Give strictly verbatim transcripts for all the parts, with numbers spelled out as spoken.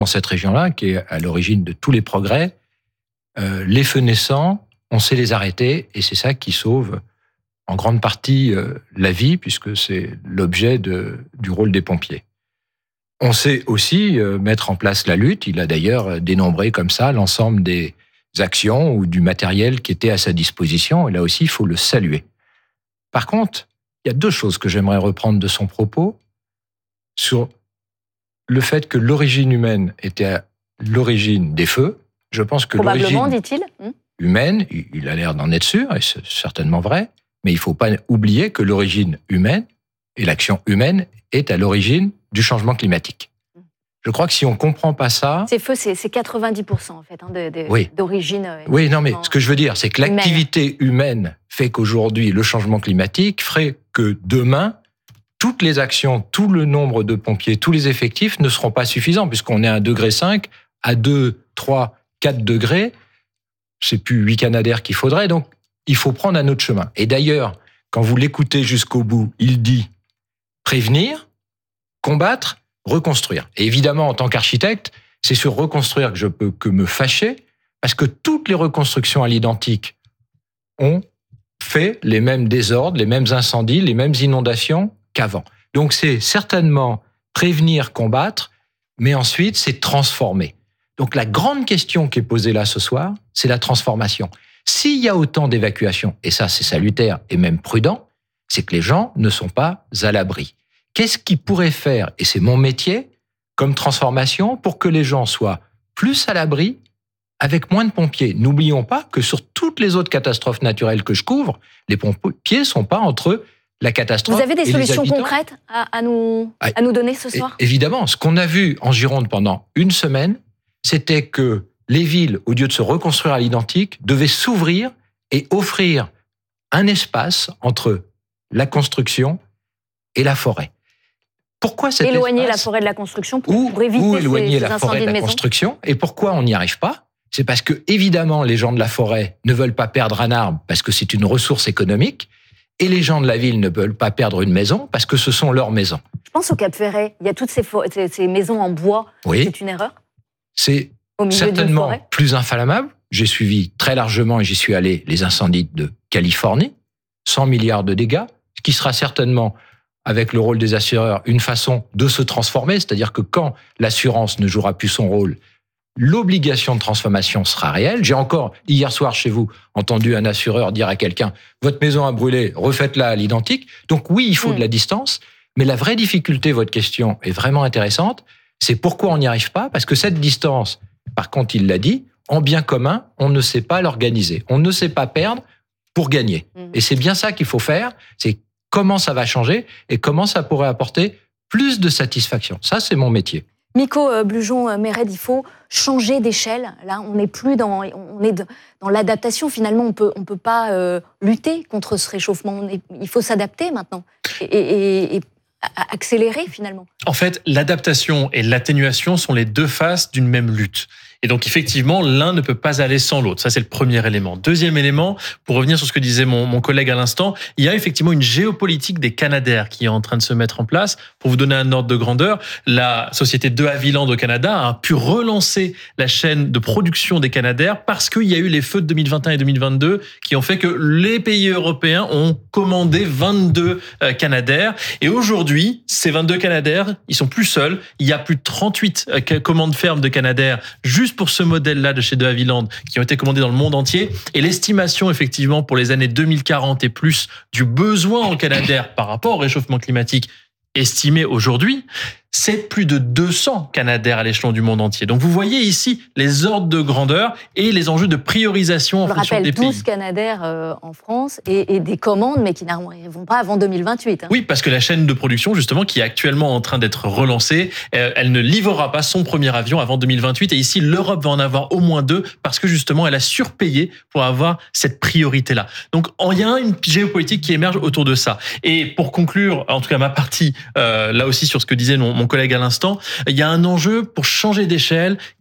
dans cette région-là, qui est à l'origine de tous les progrès. Euh, les feux naissants, on sait les arrêter, et c'est ça qui sauve en grande partie euh, la vie, puisque c'est l'objet de, du rôle des pompiers. On sait aussi euh, mettre en place la lutte. Il a d'ailleurs dénombré comme ça l'ensemble des actions ou du matériel qui était à sa disposition, et là aussi, il faut le saluer. Par contre, il y a deux choses que j'aimerais reprendre de son propos sur le fait que l'origine humaine était à l'origine des feux. Je pense que Probablement, l'origine dit-il. Mmh. humaine, il a l'air d'en être sûr, et c'est certainement vrai, mais il ne faut pas oublier que l'origine humaine et l'action humaine est à l'origine du changement climatique. Je crois que si on ne comprend pas ça... Ces feux, c'est, c'est quatre-vingt-dix pour cent en fait, hein, de, de, oui. d'origine... Euh, oui, non, mais ce que je veux dire, c'est que humaine. L'activité humaine fait qu'aujourd'hui, le changement climatique ferait que demain, toutes les actions, tout le nombre de pompiers, tous les effectifs ne seront pas suffisants, puisqu'on est à un degré cinq, à deux, trois, quatre degrés, c'est plus huit Canadair qu'il faudrait, donc il faut prendre un autre chemin. Et d'ailleurs, quand vous l'écoutez jusqu'au bout, il dit prévenir, combattre, reconstruire. Et évidemment, en tant qu'architecte, c'est sur reconstruire que je peux que me fâcher, parce que toutes les reconstructions à l'identique ont fait les mêmes désordres, les mêmes incendies, les mêmes inondations qu'avant. Donc c'est certainement prévenir, combattre, mais ensuite c'est transformer. Donc la grande question qui est posée là ce soir, c'est la transformation. S'il y a autant d'évacuations, et ça c'est salutaire et même prudent, c'est que les gens ne sont pas à l'abri. Qu'est-ce qu'ils pourraient faire, et c'est mon métier, comme transformation, pour que les gens soient plus à l'abri, avec moins de pompiers? N'oublions pas que sur toutes les autres catastrophes naturelles que je couvre, les pompiers ne sont pas entre la catastrophe. Vous avez des et solutions les habitants. concrètes à, à, nous, à nous donner ce soir? Évidemment, ce qu'on a vu en Gironde pendant une semaine, c'était que les villes, au lieu de se reconstruire à l'identique, devaient s'ouvrir et offrir un espace entre la construction et la forêt. Pourquoi cet éloigner espace, la forêt de la construction pour, ou, pour éviter ou ces, éloigner ces la incendies forêt de de la maison? construction? Et pourquoi on n'y arrive pas? C'est parce que, évidemment, les gens de la forêt ne veulent pas perdre un arbre parce que c'est une ressource économique, et les gens de la ville ne veulent pas perdre une maison parce que ce sont leurs maisons. Je pense au Cap-Ferret. Il y a toutes ces, for- ces, ces maisons en bois. Oui. C'est une erreur? C'est Au milieu d'une certainement forêt plus inflammable. J'ai suivi très largement, et j'y suis allé, les incendies de Californie, cent milliards de dégâts, ce qui sera certainement, avec le rôle des assureurs, une façon de se transformer, c'est-à-dire que quand l'assurance ne jouera plus son rôle, l'obligation de transformation sera réelle. J'ai encore, hier soir chez vous, entendu un assureur dire à quelqu'un « Votre maison a brûlé, refaites-la à l'identique ». Donc oui, il faut mmh. de la distance, mais la vraie difficulté, votre question est vraiment intéressante, c'est pourquoi on n'y arrive pas, parce que cette distance, par contre, il l'a dit, en bien commun, on ne sait pas l'organiser. On ne sait pas perdre pour gagner. Mmh. Et c'est bien ça qu'il faut faire, c'est comment ça va changer et comment ça pourrait apporter plus de satisfaction. Ça, c'est mon métier. Miko Blujon-Mered, il faut changer d'échelle. Là, on n'est plus dans, on est dans l'adaptation. Finalement, on peut, on peut pas euh, lutter contre ce réchauffement. On est, il faut s'adapter maintenant et, et, et accélérer finalement. En fait, l'adaptation et l'atténuation sont les deux faces d'une même lutte. Et donc, effectivement, l'un ne peut pas aller sans l'autre. Ça, c'est le premier élément. Deuxième élément, pour revenir sur ce que disait mon, mon collègue à l'instant, il y a effectivement une géopolitique des Canadair qui est en train de se mettre en place. Pour vous donner un ordre de grandeur, la société de Havilland au Canada a pu relancer la chaîne de production des Canadair parce qu'il y a eu les feux de deux mille vingt et un et deux mille vingt-deux qui ont fait que les pays européens ont commandé vingt-deux Canadair. Et aujourd'hui, ces vingt-deux Canadair, ils sont plus seuls. Il y a plus de trente-huit commandes fermes de Canadair juste pour ce modèle-là de chez De Havilland qui ont été commandés dans le monde entier. Et l'estimation, effectivement, pour les années deux mille quarante et plus du besoin en Canadair par rapport au réchauffement climatique estimé aujourd'hui, c'est plus de deux cents Canadair à l'échelon du monde entier. Donc vous voyez ici les ordres de grandeur et les enjeux de priorisation en fonction des pays. On le rappelle, douze Canadair euh, en France et, et des commandes, mais qui n'arriveront pas avant deux mille vingt-huit. Hein. Oui, parce que la chaîne de production, justement, qui est actuellement en train d'être relancée, euh, elle ne livrera pas son premier avion avant deux mille vingt-huit. Et ici, l'Europe va en avoir au moins deux parce que justement, elle a surpayé pour avoir cette priorité-là. Donc, il y a une géopolitique qui émerge autour de ça. Et pour conclure, en tout cas ma partie, euh, là aussi sur ce que disait mon, mon collègue à l'instant, il y a un enjeu pour changer d'échelle qui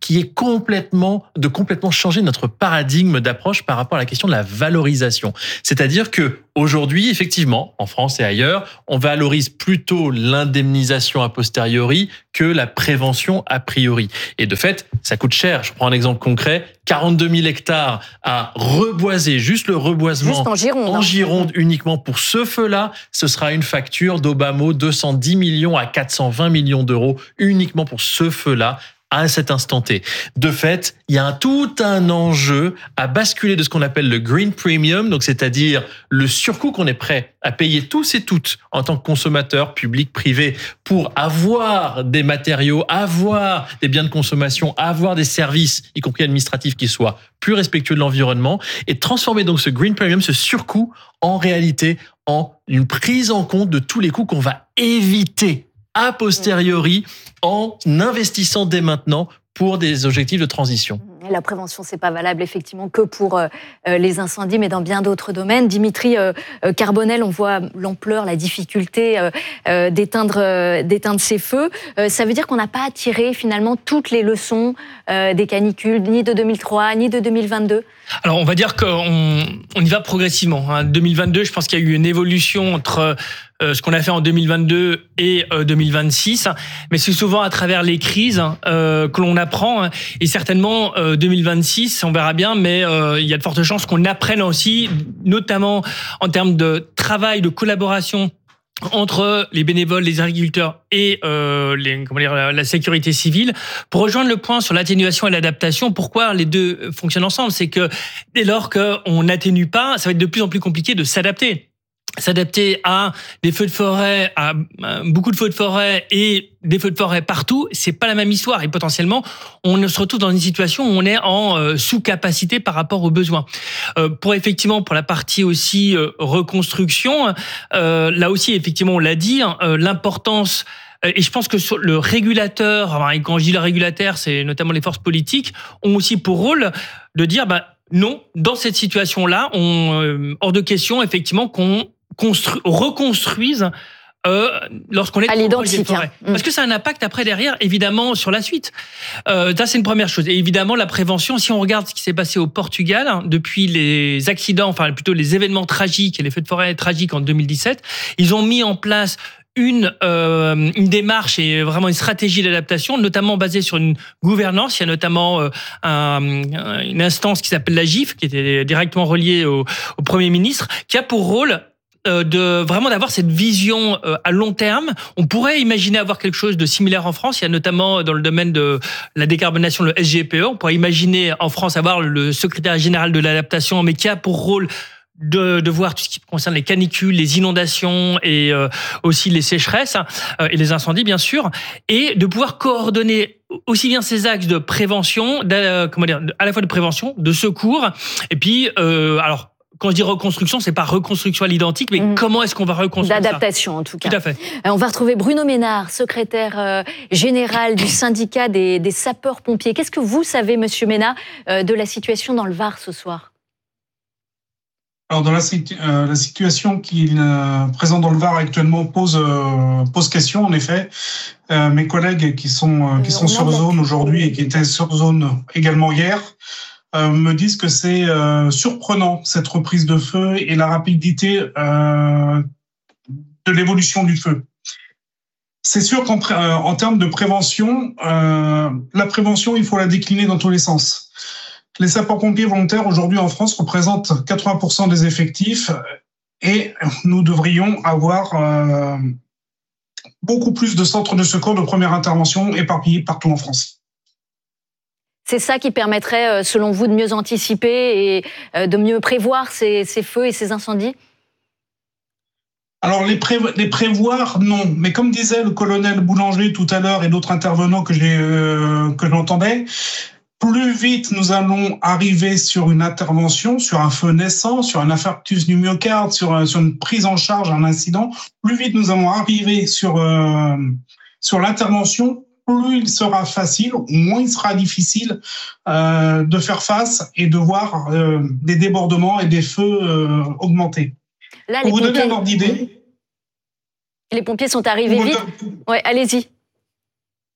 qui est complètement, de complètement changer notre paradigme d'approche par rapport à la question de la valorisation. C'est-à-dire que aujourd'hui, effectivement, en France et ailleurs, on valorise plutôt l'indemnisation a posteriori que la prévention a priori. Et de fait, ça coûte cher. Je prends un exemple concret. quarante-deux mille hectares à reboiser, juste le reboisement. Juste en Gironde. En Gironde uniquement pour ce feu-là, ce sera une facture d'Obamo deux cent dix millions à quatre cent vingt millions d'euros uniquement pour ce feu-là à cet instant T. De fait, il y a un, tout un enjeu à basculer de ce qu'on appelle le green premium, donc c'est-à-dire le surcoût qu'on est prêt à payer tous et toutes en tant que consommateurs, publics, privés, pour avoir des matériaux, avoir des biens de consommation, avoir des services, y compris administratifs, qui soient plus respectueux de l'environnement, et transformer donc ce green premium, ce surcoût, en réalité, en une prise en compte de tous les coûts qu'on va éviter a posteriori en investissant dès maintenant pour des objectifs de transition. La prévention, c'est pas valable effectivement que pour euh, les incendies, mais dans bien d'autres domaines. Dimitri euh, Carbonel, on voit l'ampleur, la difficulté euh, euh, d'éteindre, euh, d'éteindre ces feux. Euh, ça veut dire qu'on n'a pas tiré finalement toutes les leçons euh, des canicules, ni de deux mille trois, ni de deux mille vingt-deux. Alors, on va dire qu'on on y va progressivement. Hein. deux mille vingt-deux, je pense qu'il y a eu une évolution entre euh, ce qu'on a fait en deux mille vingt-deux et euh, deux mille vingt-six, mais c'est souvent à travers les crises euh, que l'on apprend. Hein. Et certainement, euh, deux mille vingt-six, on verra bien, mais euh, il y a de fortes chances qu'on apprenne aussi, notamment en termes de travail, de collaboration entre les bénévoles, les agriculteurs et euh, les, comment dire, la, la sécurité civile. Pour rejoindre le point sur l'atténuation et l'adaptation, pourquoi les deux fonctionnent ensemble, c'est que dès lors qu'on n'atténue pas, ça va être de plus en plus compliqué de s'adapter. S'adapter à des feux de forêt, à beaucoup de feux de forêt et des feux de forêt partout, c'est pas la même histoire. Et potentiellement, on se retrouve dans une situation où on est en sous-capacité par rapport aux besoins. Euh, pour effectivement, pour la partie aussi euh, reconstruction, euh, là aussi, effectivement, on l'a dit, hein, euh, l'importance. Et je pense que sur le régulateur, enfin, quand je dis le régulateur, c'est notamment les forces politiques, ont aussi pour rôle de dire, bah, non, dans cette situation-là, on, euh, hors de question, effectivement, qu'on constru- reconstruise euh, lorsqu'on est à l'identique. Hein. Parce que ça a un impact après, derrière, évidemment, sur la suite. Euh, ça, c'est une première chose. Et évidemment, la prévention, si on regarde ce qui s'est passé au Portugal, hein, depuis les accidents, enfin plutôt les événements tragiques et les feux de forêt tragiques en deux mille dix-sept, ils ont mis en place une euh, une démarche et vraiment une stratégie d'adaptation, notamment basée sur une gouvernance. Il y a notamment euh, un, une instance qui s'appelle la G I F, qui était directement reliée au, au Premier ministre, qui a pour rôle euh, de vraiment d'avoir cette vision euh, à long terme. On pourrait imaginer avoir quelque chose de similaire en France. Il y a notamment dans le domaine de la décarbonation le S G P E. On pourrait imaginer en France avoir le secrétaire général de l'adaptation, mais qui a pour rôle De, de voir tout ce qui concerne les canicules, les inondations et euh, aussi les sécheresses euh, et les incendies, bien sûr, et de pouvoir coordonner aussi bien ces axes de prévention, de, comment dire, à la fois de prévention, de secours, et puis, euh, alors, quand je dis reconstruction, c'est pas reconstruction à l'identique, mais mmh. comment est-ce qu'on va reconstruire D'adaptation, ça en tout cas. Tout à fait. On va retrouver Bruno Ménard, secrétaire euh, général du syndicat des, des sapeurs-pompiers. Qu'est-ce que vous savez, monsieur Ménard, euh, de la situation dans le Var ce soir ? Alors, dans la, euh, la situation qui est euh, présente dans le Var actuellement pose, euh, pose question, en effet. Euh, mes collègues qui sont, euh, qui sont sur zone aujourd'hui et qui étaient sur zone également hier euh, me disent que c'est euh, surprenant, cette reprise de feu et la rapidité euh, de l'évolution du feu. C'est sûr qu'en euh, en termes de prévention, euh, la prévention, il faut la décliner dans tous les sens. Les sapeurs-pompiers volontaires aujourd'hui en France représentent quatre-vingts pour cent des effectifs et nous devrions avoir euh, beaucoup plus de centres de secours de première intervention éparpillés partout en France. C'est ça qui permettrait, selon vous, de mieux anticiper et de mieux prévoir ces, ces feux et ces incendies ? Alors, les, pré- les prévoir, non. Mais comme disait le colonel Boulanger tout à l'heure et d'autres intervenants que, j'ai, euh, que j'entendais, plus vite nous allons arriver sur une intervention, sur un feu naissant, sur un infarctus du myocarde, sur, un, sur une prise en charge, un incident, plus vite nous allons arriver sur, euh, sur l'intervention, plus il sera facile, ou moins il sera difficile euh, de faire face et de voir euh, des débordements et des feux euh, augmenter. Là, les vous pompiers... donnez un ordre d'idée. Les pompiers sont arrivés vite. Oui, allez-y.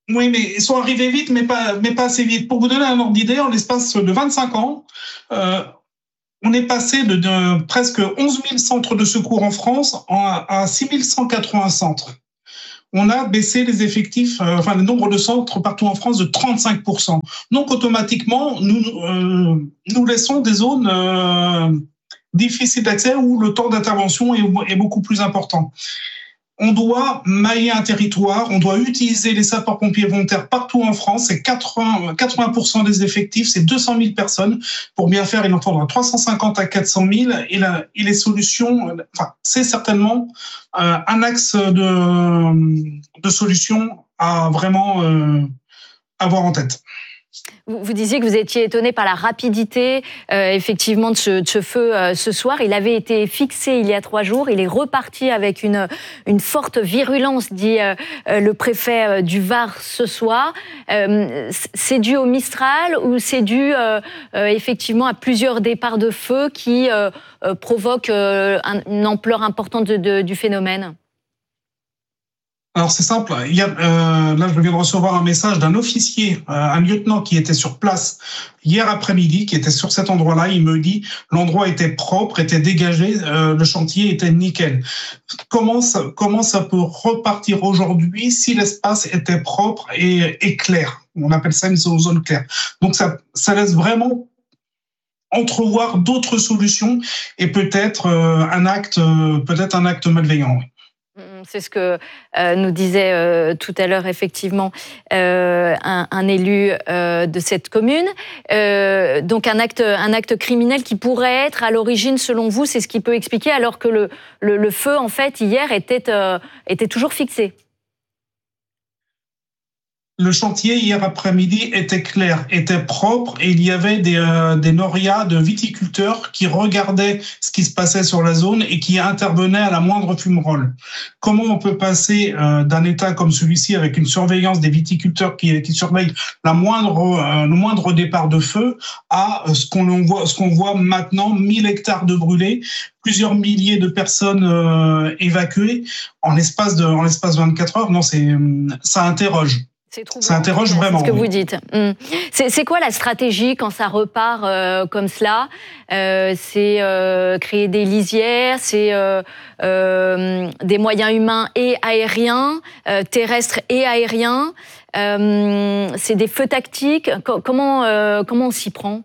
Oui, mais ils sont arrivés vite, mais pas, mais pas assez vite. Pour vous donner un ordre d'idée, en l'espace de vingt-cinq ans, euh, on est passé de, de presque onze mille centres de secours en France à, à six mille cent quatre-vingts centres. On a baissé les effectifs, euh, enfin le nombre de centres partout en France de trente-cinq pour cent. Donc automatiquement, nous euh, nous laissons des zones euh, difficiles d'accès où le temps d'intervention est, est beaucoup plus important. On doit mailler un territoire, on doit utiliser les sapeurs-pompiers volontaires partout en France. C'est quatre-vingts, quatre-vingts pour cent des effectifs, c'est deux cent mille personnes. Pour bien faire, il en faudra trois cent cinquante à quatre cent mille. Et, la, et les solutions, enfin, c'est certainement euh, un axe de, de solution à vraiment euh, avoir en tête. Vous, vous disiez que vous étiez étonné par la rapidité, euh, effectivement, de ce, de ce feu euh, ce soir. Il avait été fixé il y a trois jours. Il est reparti avec une, une forte virulence, dit euh, le préfet euh, du Var ce soir. Euh, c'est dû au Mistral ou c'est dû euh, euh, effectivement à plusieurs départs de feu qui euh, euh, provoquent euh, un, une ampleur importante de, de, du phénomène ? Alors c'est simple, il y a, euh, là je viens de recevoir un message d'un officier, euh, un lieutenant qui était sur place hier après-midi, qui était sur cet endroit-là. Il me dit l'endroit était propre, était dégagé, euh, le chantier était nickel. Comment ça, comment ça peut repartir aujourd'hui si l'espace était propre et, et clair? On appelle ça une zone claire. Donc ça, ça laisse vraiment entrevoir d'autres solutions et peut-être euh, un acte, euh, peut-être un acte malveillant. Oui. C'est ce que euh, nous disait euh, tout à l'heure effectivement euh, un, un élu euh, de cette commune. Euh, donc un acte, un acte criminel qui pourrait être à l'origine, selon vous, c'est ce qui peut expliquer, alors que le, le, le feu, en fait, hier, était, euh, était toujours fixé. Le chantier, hier après-midi, était clair, était propre, et il y avait des, euh, des norias de viticulteurs qui regardaient ce qui se passait sur la zone et qui intervenaient à la moindre fumerole. Comment on peut passer euh, d'un état comme celui-ci, avec une surveillance des viticulteurs qui, qui surveillent la moindre, euh, le moindre départ de feu, à ce qu'on voit, ce qu'on voit maintenant, mille hectares de brûlés, plusieurs milliers de personnes euh, évacuées en l'espace de, en l'espace de vingt-quatre heures? Non, c'est, ça interroge. Ça interroge vraiment. C'est ce que vous dites. C'est, c'est quoi la stratégie quand ça repart euh, comme cela? euh, C'est euh, créer des lisières, c'est euh, euh, des moyens humains et aériens, euh, terrestres et aériens. Euh, c'est des feux tactiques. Comment, euh, comment on s'y prend?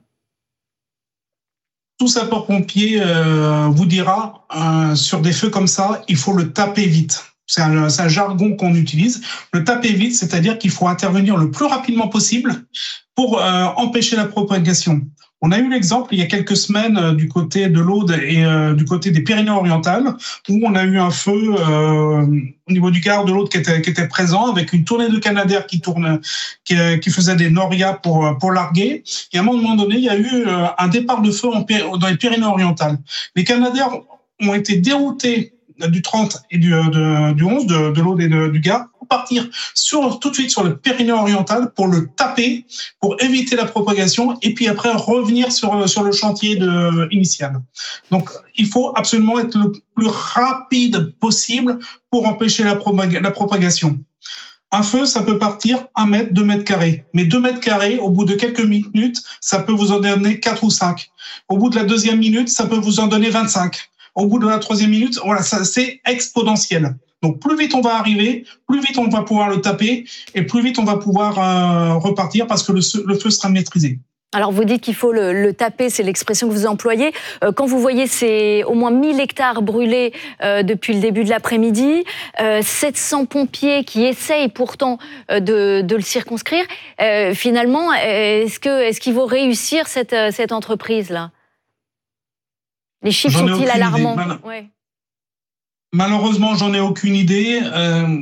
Tout sapeur-pompier euh, vous dira, euh, sur des feux comme ça, il faut le taper vite. C'est un, c'est un jargon qu'on utilise. Le taper vite, c'est-à-dire qu'il faut intervenir le plus rapidement possible pour euh, empêcher la propagation. On a eu l'exemple il y a quelques semaines euh, du côté de l'Aude et euh, du côté des Pyrénées-Orientales, où on a eu un feu euh, au niveau du Gard de l'Aude qui était, qui était présent, avec une tournée de Canadair qui tourne, qui, qui faisait des norias pour, pour larguer. Et à un moment donné, il y a eu euh, un départ de feu en, dans les Pyrénées-Orientales. Les Canadair ont été déroutés du trente et du, de, du onze, de, de l'Aude et de, du Gard, pour partir sur, tout de suite sur le Pyrénées-Oriental pour le taper, pour éviter la propagation, et puis après revenir sur, sur le chantier de, initial. Donc, il faut absolument être le plus rapide possible pour empêcher la, propag- la propagation. Un feu, ça peut partir un mètre, deux mètres carrés. Mais deux mètres carrés, au bout de quelques minutes, ça peut vous en donner quatre ou cinq. Au bout de la deuxième minute, ça peut vous en donner vingt-cinq. Au bout de la troisième minute, voilà, ça, c'est exponentiel. Donc, plus vite on va arriver, plus vite on va pouvoir le taper, et plus vite on va pouvoir euh, repartir parce que le, le feu sera maîtrisé. Alors, vous dites qu'il faut le, le taper, c'est l'expression que vous employez. Euh, quand vous voyez ces au moins mille hectares brûlés euh, depuis le début de l'après-midi, euh, sept cents pompiers qui essayent pourtant euh, de, de le circonscrire, euh, finalement, est-ce que, est-ce qu'il faut réussir cette, cette entreprise-là? Les chiffres j'en sont-ils alarmants? Mal... ouais. Malheureusement, j'en ai aucune idée. Euh,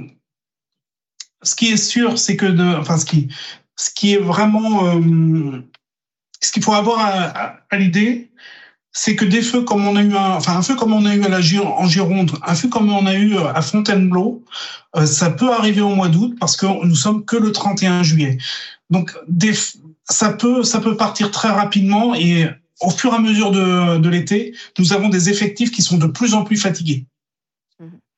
ce qui est sûr, c'est que, de, enfin, ce qui, ce qui est vraiment, euh, ce qu'il faut avoir à, à, à l'idée, c'est que des feux comme on a eu, un, enfin, un feu comme on a eu à la en Gironde, un feu comme on a eu à Fontainebleau, euh, ça peut arriver au mois d'août parce que nous sommes que le trente et un juillet. Donc, des, ça peut, ça peut partir très rapidement et au fur et à mesure de, de l'été, nous avons des effectifs qui sont de plus en plus fatigués.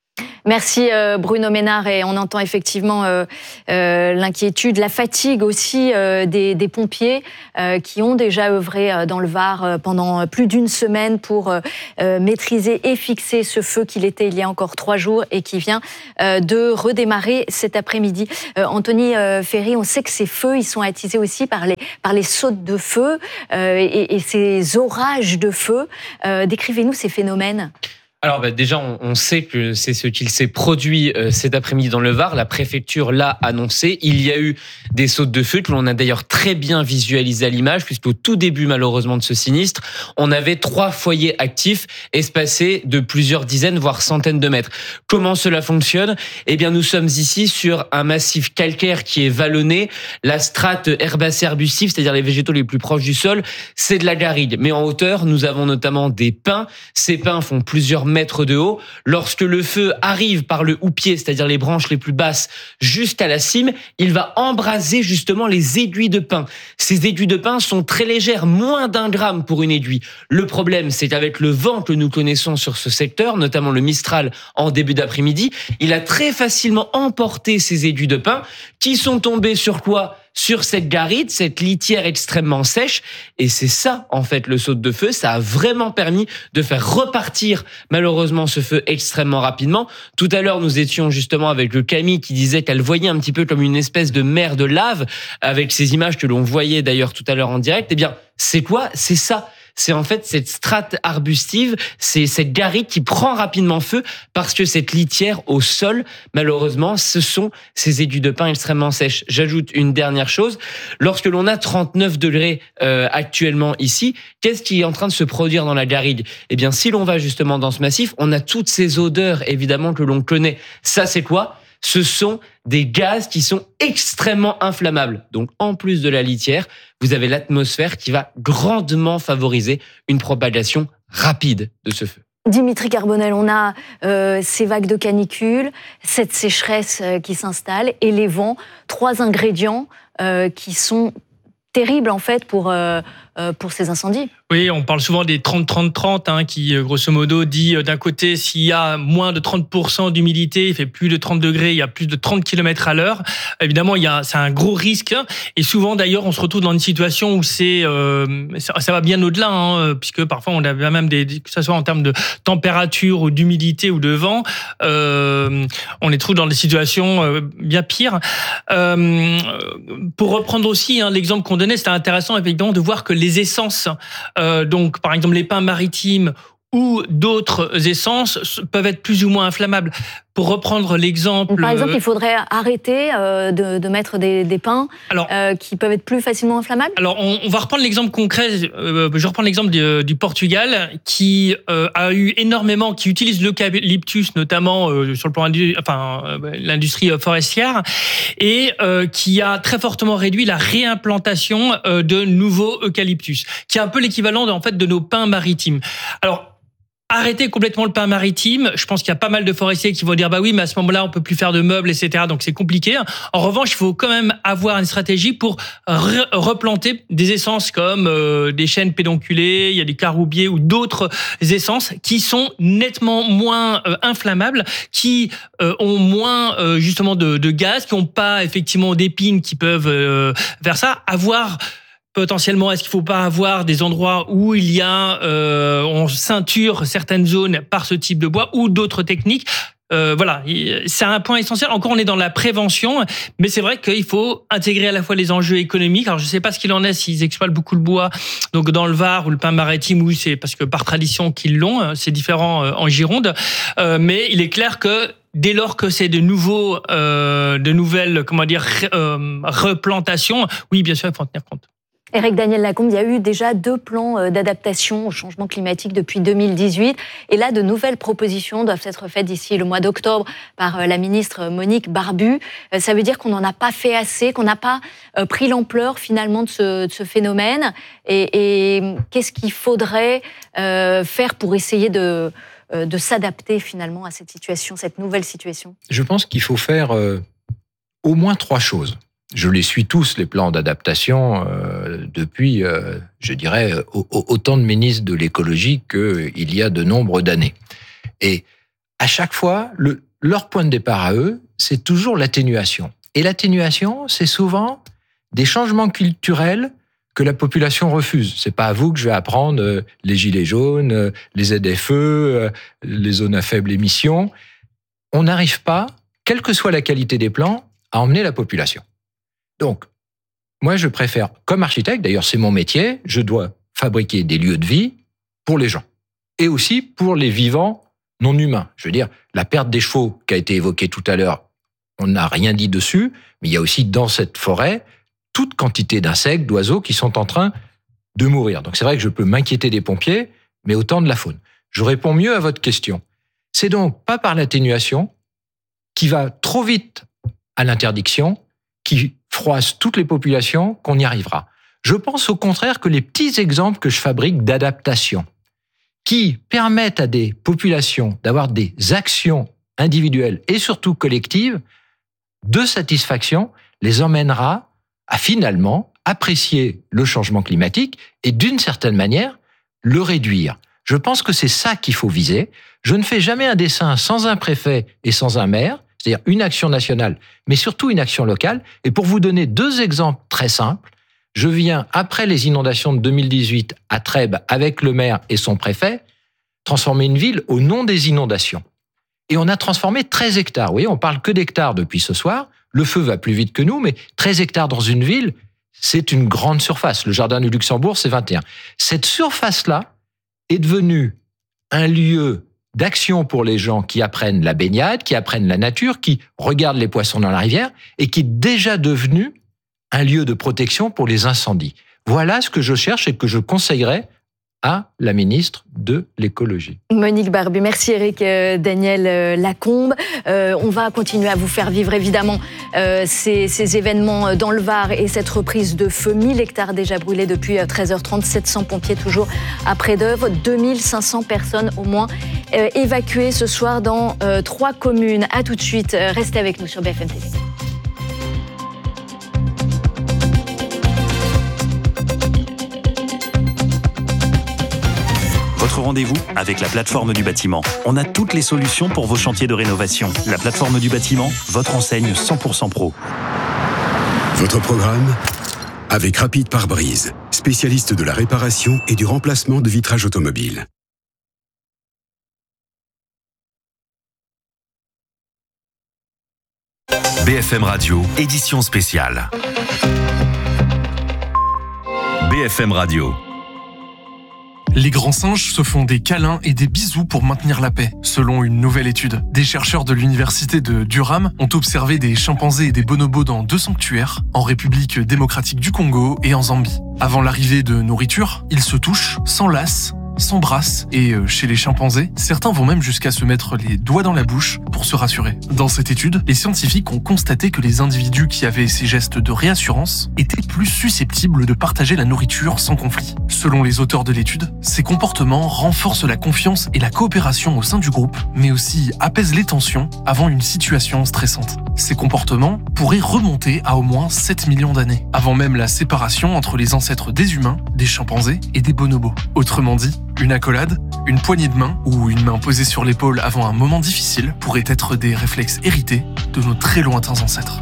Merci Bruno Ménard, et on entend effectivement euh, euh, l'inquiétude, la fatigue aussi euh, des, des pompiers euh, qui ont déjà œuvré dans le Var pendant plus d'une semaine pour euh, maîtriser et fixer ce feu qu'il était il y a encore trois jours et qui vient euh, de redémarrer cet après-midi. Euh, Anthony euh, Ferry, on sait que ces feux, ils sont attisés aussi par les, par les sautes de feu euh, et, et ces orages de feu. Euh, décrivez-nous ces phénomènes. Alors bah déjà, on, on sait que c'est ce qu'il s'est produit euh, cet après-midi dans le Var. La préfecture l'a annoncé. Il y a eu des sautes de feu que l'on a d'ailleurs très bien visualisé à l'image, puisqu'au tout début, malheureusement, de ce sinistre, on avait trois foyers actifs espacés de plusieurs dizaines, voire centaines de mètres. Comment cela fonctionne ? Eh bien, nous sommes ici sur un massif calcaire qui est vallonné. La strate herbacée arbustive, c'est-à-dire les végétaux les plus proches du sol, c'est de la garrigue. Mais en hauteur, nous avons notamment des pins. Ces pins font plusieurs mètres de haut. Lorsque le feu arrive par le houppier, c'est-à-dire les branches les plus basses, jusqu'à la cime, il va embraser justement les aiguilles de pin. Ces aiguilles de pin sont très légères, moins d'un gramme pour une aiguille. Le problème, c'est qu'avec le vent que nous connaissons sur ce secteur, notamment le Mistral en début d'après-midi, il a très facilement emporté ces aiguilles de pin qui sont tombées sur quoi ? Sur cette garrigue, cette litière extrêmement sèche. Et c'est ça, en fait, le saut de feu. Ça a vraiment permis de faire repartir, malheureusement, ce feu extrêmement rapidement. Tout à l'heure, nous étions justement avec le Camille qui disait qu'elle voyait un petit peu comme une espèce de mer de lave, avec ces images que l'on voyait d'ailleurs tout à l'heure en direct. Eh bien, c'est quoi ? C'est ça. C'est en fait cette strate arbustive, c'est cette garrigue qui prend rapidement feu parce que cette litière au sol, malheureusement, ce sont ces aiguilles de pin extrêmement sèches. J'ajoute une dernière chose. Lorsque l'on a trente-neuf degrés euh, actuellement ici, qu'est-ce qui est en train de se produire dans la garrigue ? Eh bien, si l'on va justement dans ce massif, on a toutes ces odeurs, évidemment, que l'on connaît. Ça, c'est quoi ? Ce sont des gaz qui sont extrêmement inflammables. Donc, en plus de la litière, vous avez l'atmosphère qui va grandement favoriser une propagation rapide de ce feu. Dimitri Carbonel, on a euh, ces vagues de canicule, cette sécheresse euh, qui s'installe et les vents, trois ingrédients euh, qui sont terribles en fait pour, euh, euh, pour ces incendies. Oui, on parle souvent des trente trente trente, hein, qui grosso modo dit d'un côté s'il y a moins de trente pour cent d'humidité, il fait plus de trente degrés, il y a plus de trente kilomètres à l'heure. Évidemment, il y a, c'est un gros risque. Et souvent d'ailleurs, on se retrouve dans une situation où c'est, euh, ça, ça va bien au-delà, hein, puisque parfois on a même des, que ce soit en termes de température ou d'humidité ou de vent, euh, on est trouve dans des situations euh, bien pires. Euh, pour reprendre aussi hein, l'exemple qu'on donnait, c'était intéressant évidemment de voir que les essences Euh, donc, par exemple, les pins maritimes ou d'autres essences peuvent être plus ou moins inflammables. Pour reprendre l'exemple... Par exemple, il faudrait arrêter euh, de, de mettre des, des pins alors, euh, qui peuvent être plus facilement inflammables. Alors, on, on va reprendre l'exemple concret. Euh, je reprends l'exemple du, du Portugal, qui euh, a eu énormément, qui utilise l'eucalyptus, notamment euh, sur le plan indu, enfin, euh, l'industrie forestière, et euh, qui a très fortement réduit la réimplantation euh, de nouveaux eucalyptus, qui est un peu l'équivalent en fait de nos pins maritimes. Alors, arrêter complètement le pin maritime, je pense qu'il y a pas mal de forestiers qui vont dire bah oui, mais à ce moment-là, on peut plus faire de meubles, et cetera. Donc c'est compliqué. En revanche, il faut quand même avoir une stratégie pour re- replanter des essences comme euh, des chênes pédonculés, il y a des caroubiers ou d'autres essences qui sont nettement moins euh, inflammables, qui euh, ont moins euh, justement de, de gaz, qui n'ont pas effectivement d'épines qui peuvent euh, faire ça. Avoir potentiellement, est-ce qu'il ne faut pas avoir des endroits où il y a, euh, on ceinture certaines zones par ce type de bois ou d'autres techniques? Euh, voilà, c'est un point essentiel. Encore, on est dans la prévention, mais c'est vrai qu'il faut intégrer à la fois les enjeux économiques. Alors, je ne sais pas ce qu'il en est s'ils exploitent beaucoup le bois, donc dans le Var ou le pin maritime, oui, c'est parce que par tradition qu'ils l'ont. C'est différent en Gironde, euh, mais il est clair que dès lors que c'est de nouveaux, euh, de nouvelles, comment dire, euh, replantations, oui, bien sûr, il faut en tenir compte. Éric Daniel Lacombe, il y a eu déjà deux plans d'adaptation au changement climatique depuis deux mille dix-huit. Et là, de nouvelles propositions doivent être faites d'ici le mois d'octobre par la ministre Monique Barbu. Ça veut dire qu'on n'en a pas fait assez, qu'on n'a pas pris l'ampleur finalement de ce, de ce phénomène. Et, et qu'est-ce qu'il faudrait faire pour essayer de, de s'adapter finalement à cette situation, cette nouvelle situation ? Je pense qu'il faut faire euh, au moins trois choses. Je les suis tous, les plans d'adaptation, euh, depuis, euh, je dirais, au, au, autant de ministres de l'écologie qu'il y a de nombreux d'années. Et à chaque fois, le, leur point de départ à eux, c'est toujours l'atténuation. Et l'atténuation, c'est souvent des changements culturels que la population refuse. C'est pas à vous que je vais apprendre les gilets jaunes, les Z F E, les zones à faible émission. On n'arrive pas, quelle que soit la qualité des plans, à emmener la population. Donc, moi, je préfère, comme architecte, d'ailleurs c'est mon métier, je dois fabriquer des lieux de vie pour les gens. Et aussi pour les vivants non humains. Je veux dire, la perte des chevaux qui a été évoquée tout à l'heure, on n'a rien dit dessus, mais il y a aussi dans cette forêt toute quantité d'insectes, d'oiseaux qui sont en train de mourir. Donc c'est vrai que je peux m'inquiéter des pompiers, mais autant de la faune. Je réponds mieux à votre question. C'est donc pas par l'atténuation qui va trop vite à l'interdiction, qui froisse toutes les populations, qu'on y arrivera. Je pense au contraire que les petits exemples que je fabrique d'adaptation, qui permettent à des populations d'avoir des actions individuelles et surtout collectives de satisfaction, les emmènera à finalement apprécier le changement climatique et d'une certaine manière le réduire. Je pense que c'est ça qu'il faut viser. Je ne fais jamais un dessin sans un préfet et sans un maire, c'est-à-dire une action nationale, mais surtout une action locale. Et pour vous donner deux exemples très simples, je viens, après les inondations de deux mille dix-huit à Trèbes, avec le maire et son préfet, transformer une ville au nom des inondations. Et on a transformé treize hectares. Vous voyez, on parle que d'hectares depuis ce soir. Le feu va plus vite que nous, mais treize hectares dans une ville, c'est une grande surface. Le jardin du Luxembourg, c'est vingt et un. Cette surface-là est devenue un lieu d'action pour les gens qui apprennent la baignade, qui apprennent la nature, qui regardent les poissons dans la rivière, et qui est déjà devenu un lieu de protection pour les incendies. Voilà ce que je cherche et que je conseillerais à la ministre de l'écologie. Monique Barbu, merci Éric euh, Daniel euh, Lacombe. Euh, on va continuer à vous faire vivre évidemment euh, ces, ces événements dans le Var et cette reprise de feu. mille hectares déjà brûlés depuis treize heures trente, sept cents pompiers toujours après d'œuvre, deux mille cinq cents personnes au moins euh, évacuées ce soir dans euh, trois communes. À tout de suite, restez avec nous sur B F M T V. Votre rendez-vous avec la plateforme du bâtiment. On a toutes les solutions pour vos chantiers de rénovation. La plateforme du bâtiment, votre enseigne cent pour cent pro. Votre programme avec Rapide Pare-Brise, spécialiste de la réparation et du remplacement de vitrage automobile. B F M Radio, édition spéciale. B F M Radio. Les grands singes se font des câlins et des bisous pour maintenir la paix. Selon une nouvelle étude, des chercheurs de l'université de Durham ont observé des chimpanzés et des bonobos dans deux sanctuaires, en République démocratique du Congo et en Zambie. Avant l'arrivée de nourriture, ils se touchent, s'enlacent, s'embrassent et euh, chez les chimpanzés, certains vont même jusqu'à se mettre les doigts dans la bouche pour se rassurer. Dans cette étude, les scientifiques ont constaté que les individus qui avaient ces gestes de réassurance étaient plus susceptibles de partager la nourriture sans conflit. Selon les auteurs de l'étude, ces comportements renforcent la confiance et la coopération au sein du groupe, mais aussi apaisent les tensions avant une situation stressante. Ces comportements pourraient remonter à au moins sept millions d'années, avant même la séparation entre les ancêtres des humains, des chimpanzés et des bonobos. Autrement dit, une accolade, une poignée de main ou une main posée sur l'épaule avant un moment difficile pourraient être des réflexes hérités de nos très lointains ancêtres.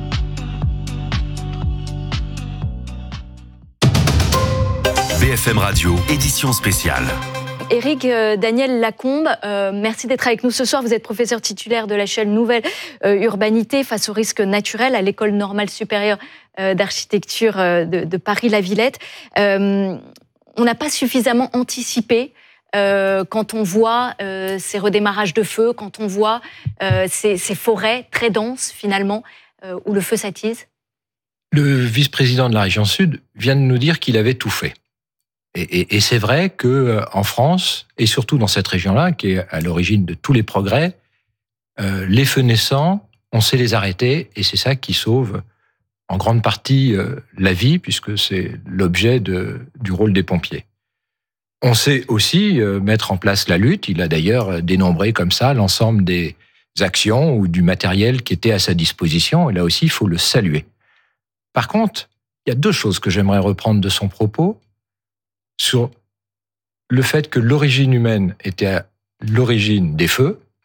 B F M Radio, édition spéciale. Éric euh, Daniel Lacombe, euh, merci d'être avec nous ce soir. Vous êtes professeur titulaire de la chaire Nouvelle euh, Urbanité face aux risques naturels à l'École normale supérieure euh, d'architecture euh, de, de Paris-la-Villette. Euh, on n'a pas suffisamment anticipé euh, quand on voit euh, ces redémarrages de feu, quand on voit euh, ces, ces forêts très denses finalement euh, où le feu s'attise. Le vice-président de la région Sud vient de nous dire qu'il avait tout fait. Et, et, et c'est vrai qu'en France, et surtout dans cette région-là, qui est à l'origine de tous les progrès, euh, les feux naissants, on sait les arrêter, et c'est ça qui sauve en grande partie euh, la vie, puisque c'est l'objet de, du rôle des pompiers. On sait aussi euh, mettre en place la lutte. Il a d'ailleurs dénombré comme ça l'ensemble des actions ou du matériel qui était à sa disposition, et là aussi, il faut le saluer. Par contre, il y a deux choses que j'aimerais reprendre de son propos, sur le fait que l'origine humaine était à l'origine des feux,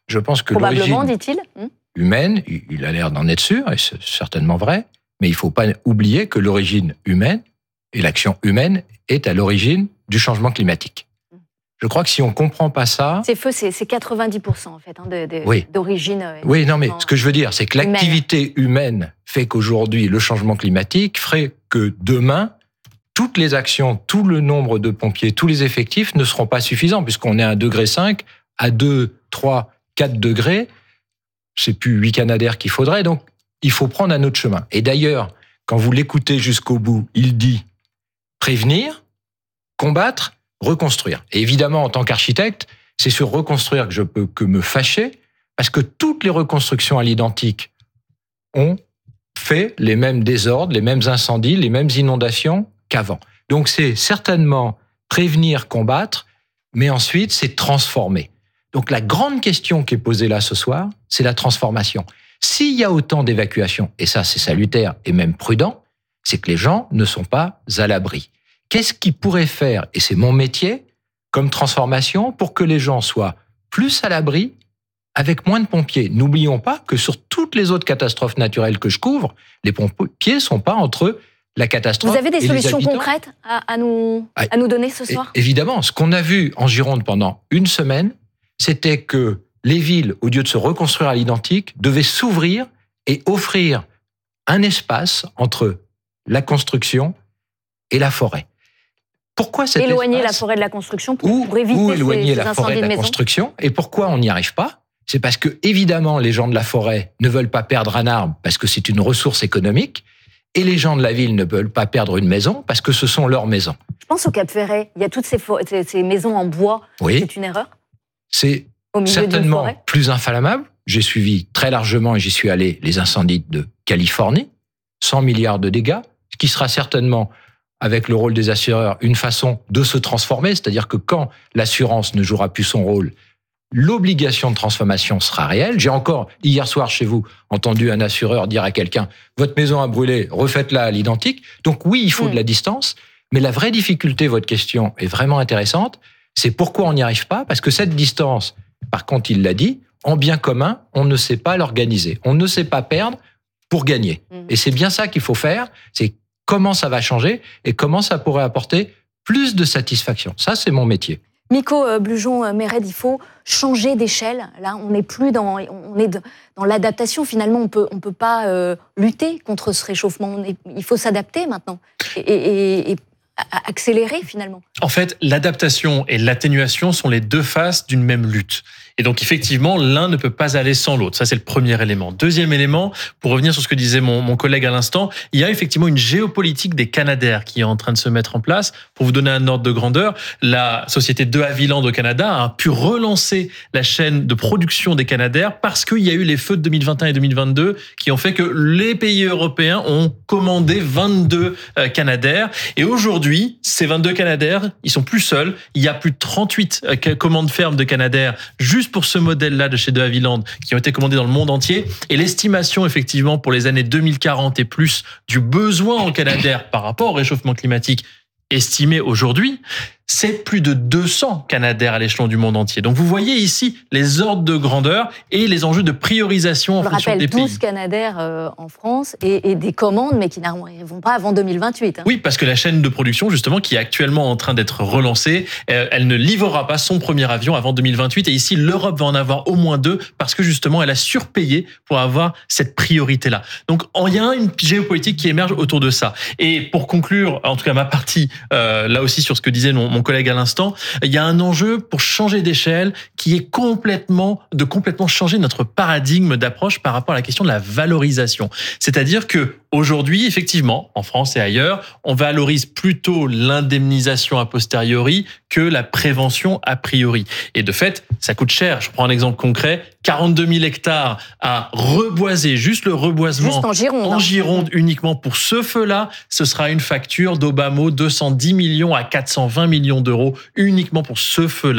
Je pense que Probablement, l'origine dit-il. Hum. humaine, il a l'air d'en être sûr, et c'est certainement vrai, mais il ne faut pas oublier que l'origine humaine et l'action humaine est à l'origine du changement climatique. Je crois que si on ne comprend pas ça... C'est feu, c'est quatre-vingt-dix pour cent en fait, hein, de, de, oui. d'origine... Oui, non, mais ce que je veux dire, c'est que humaine. l'activité humaine fait qu'aujourd'hui, le changement climatique ferait que demain, toutes les actions, tout le nombre de pompiers, tous les effectifs ne seront pas suffisants, puisqu'on est à un degré cinq, à deux, trois, quatre degrés, c'est plus huit Canadair qu'il faudrait, donc il faut prendre un autre chemin. Et d'ailleurs, quand vous l'écoutez jusqu'au bout, il dit prévenir, combattre, reconstruire. Et évidemment, en tant qu'architecte, c'est sur reconstruire que je peux que me fâcher, parce que toutes les reconstructions à l'identique ont fait les mêmes désordres, les mêmes incendies, les mêmes inondations qu'avant. Donc c'est certainement prévenir, combattre, mais ensuite c'est transformer. Donc la grande question qui est posée là ce soir, c'est la transformation. S'il y a autant d'évacuations, et ça c'est salutaire et même prudent, c'est que les gens ne sont pas à l'abri. Qu'est-ce qu'ils pourraient faire, et c'est mon métier, comme transformation, pour que les gens soient plus à l'abri, avec moins de pompiers? N'oublions pas que sur toutes les autres catastrophes naturelles que je couvre, les pompiers ne sont pas entre la catastrophe. Vous avez des et solutions les habitants. concrètes à, à, nous, à nous donner ce soir? Évidemment, ce qu'on a vu en Gironde pendant une semaine, c'était que les villes, au lieu de se reconstruire à l'identique, devaient s'ouvrir et offrir un espace entre la construction et la forêt. Pourquoi cet éloigner espace, la forêt de la construction pour, ou, pour éviter ou ces, éloigner ces la incendies forêt de de la maison? construction. Et pourquoi on n'y arrive pas? C'est parce que, évidemment, les gens de la forêt ne veulent pas perdre un arbre parce que c'est une ressource économique, et les gens de la ville ne veulent pas perdre une maison parce que ce sont leurs maisons. Je pense au Cap Ferret, il y a toutes ces, ces, ces maisons en bois. Oui. C'est une erreur? C'est Au milieu d'une certainement forêt plus inflammable. J'ai suivi très largement, et j'y suis allé, les incendies de Californie, cent milliards de dégâts, ce qui sera certainement, avec le rôle des assureurs, une façon de se transformer, c'est-à-dire que quand l'assurance ne jouera plus son rôle, l'obligation de transformation sera réelle. J'ai encore, hier soir chez vous, entendu un assureur dire à quelqu'un « Votre maison a brûlé, refaites-la à l'identique ». Donc oui, il faut mmh. de la distance, mais la vraie difficulté, votre question est vraiment intéressante, c'est pourquoi on n'y arrive pas, parce que cette distance, par contre, il l'a dit, en bien commun, on ne sait pas l'organiser. On ne sait pas perdre pour gagner. Mmh. Et c'est bien ça qu'il faut faire, c'est comment ça va changer et comment ça pourrait apporter plus de satisfaction. Ça, c'est mon métier. Miko Blujon-Mered, il faut changer d'échelle. Là, on n'est plus dans, on est dans l'adaptation. Finalement, on peut, on peut pas euh, lutter contre ce réchauffement. On est, il faut s'adapter maintenant et, et, et accélérer finalement. En fait, l'adaptation et l'atténuation sont les deux faces d'une même lutte. Et donc, effectivement, l'un ne peut pas aller sans l'autre. Ça, c'est le premier élément. Deuxième élément, pour revenir sur ce que disait mon, mon collègue à l'instant, il y a effectivement une géopolitique des Canadair qui est en train de se mettre en place. Pour vous donner un ordre de grandeur, la société de Havilland au Canada a pu relancer la chaîne de production des Canadair parce qu'il y a eu les feux de deux mille vingt et un et deux mille vingt-deux qui ont fait que les pays européens ont commandé vingt-deux Canadair. Et aujourd'hui, ces vingt-deux Canadair, ils sont plus seuls. Il y a plus de trente-huit commandes fermes de Canadair juste pour ce modèle-là de chez De Havilland qui ont été commandés dans le monde entier. Et l'estimation, effectivement, pour les années deux mille quarante et plus du besoin en Canadair par rapport au réchauffement climatique estimé aujourd'hui, c'est plus de deux cents Canadair à l'échelon du monde entier. Donc vous voyez ici les ordres de grandeur et les enjeux de priorisation en fonction des pays. Je rappelle douze Canadair euh, en France et, et des commandes, mais qui n'arriveront pas avant deux mille vingt-huit. Hein. Oui, parce que la chaîne de production, justement, qui est actuellement en train d'être relancée, euh, elle ne livrera pas son premier avion avant deux mille vingt-huit. Et ici, l'Europe va en avoir au moins deux parce que justement, elle a surpayé pour avoir cette priorité-là. Donc, il y a une géopolitique qui émerge autour de ça. Et pour conclure, en tout cas ma partie, euh, là aussi sur ce que disait mon, mon collègue à l'instant, il y a un enjeu pour changer d'échelle qui est complètement, de complètement changer notre paradigme d'approche par rapport à la question de la valorisation. C'est-à-dire que aujourd'hui, effectivement, en France et ailleurs, on valorise plutôt l'indemnisation a posteriori que la prévention a priori. Et de fait, ça coûte cher. Je prends un exemple concret. quarante-deux mille hectares à reboiser, juste le reboisement. Juste en Gironde. En Gironde, uniquement pour ce feu-là, ce sera une facture d'Obamo deux cent dix millions à quatre cent vingt millions d'euros uniquement pour ce feu-là.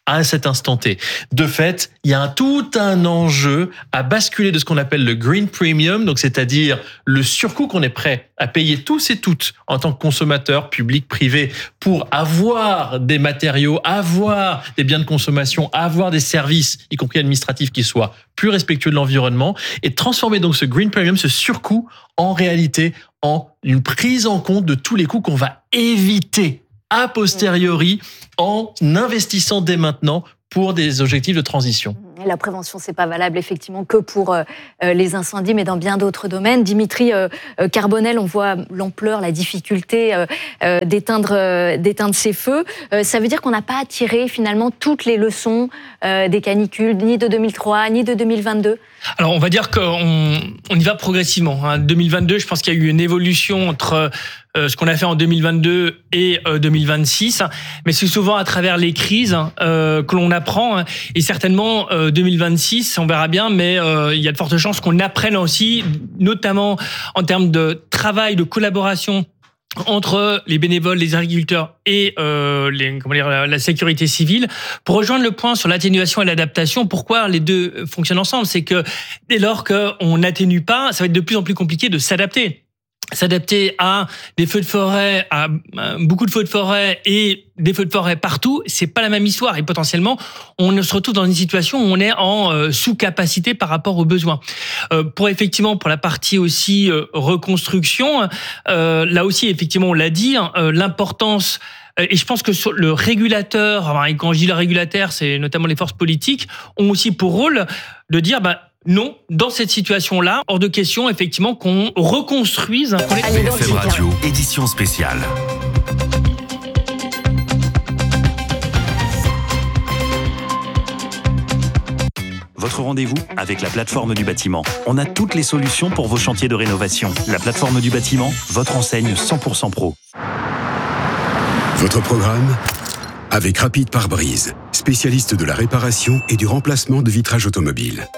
à cet instant T. De fait, il y a un, tout un enjeu à basculer de ce qu'on appelle le green premium, donc c'est-à-dire le surcoût qu'on est prêt à payer tous et toutes en tant que consommateurs, publics, privés, pour avoir des matériaux, avoir des biens de consommation, avoir des services, y compris administratifs, qui soient plus respectueux de l'environnement, et transformer donc ce green premium, ce surcoût, en réalité en une prise en compte de tous les coûts qu'on va éviter a posteriori en investissant dès maintenant pour des objectifs de transition. La prévention, c'est pas valable effectivement que pour euh, les incendies, mais dans bien d'autres domaines. Dimitri euh, Carbonel, on voit l'ampleur, la difficulté euh, euh, d'éteindre, euh, d'éteindre ces feux. Euh, ça veut dire qu'on n'a pas tiré finalement toutes les leçons euh, des canicules, ni de deux mille trois, ni de deux mille vingt-deux. Alors, on va dire qu'on on y va progressivement. Hein. deux mille vingt-deux, je pense qu'il y a eu une évolution entre euh, ce qu'on a fait en deux mille vingt-deux et euh, deux mille vingt-six, mais c'est souvent à travers les crises euh, que l'on apprend. Hein. Et certainement, euh, deux mille vingt-six, on verra bien, mais euh, il y a de fortes chances qu'on apprenne aussi, notamment en termes de travail, de collaboration entre les bénévoles, les agriculteurs et euh, les, comment dire, la, la sécurité civile. Pour rejoindre le point sur l'atténuation et l'adaptation, pourquoi les deux fonctionnent ensemble, c'est que dès lors qu'on n'atténue pas, ça va être de plus en plus compliqué de s'adapter. S'adapter à des feux de forêt, à beaucoup de feux de forêt et des feux de forêt partout, c'est pas la même histoire. Et potentiellement, on se retrouve dans une situation où on est en euh, sous-capacité par rapport aux besoins. Euh, pour effectivement, pour la partie aussi euh, reconstruction, euh, là aussi, effectivement, on l'a dit, hein, euh, l'importance. Et je pense que sur le régulateur, et quand je dis le régulateur, c'est notamment les forces politiques, ont aussi pour rôle de dire, bah, non, dans cette situation-là, hors de question, effectivement, qu'on reconstruise. Qu'on B F M Radio, édition spéciale. Votre rendez-vous avec la plateforme du bâtiment. On a toutes les solutions pour vos chantiers de rénovation. La plateforme du bâtiment, votre enseigne cent pour cent pro. Votre programme avec Rapid Pare-Brise, spécialiste de la réparation et du remplacement de vitrage automobile.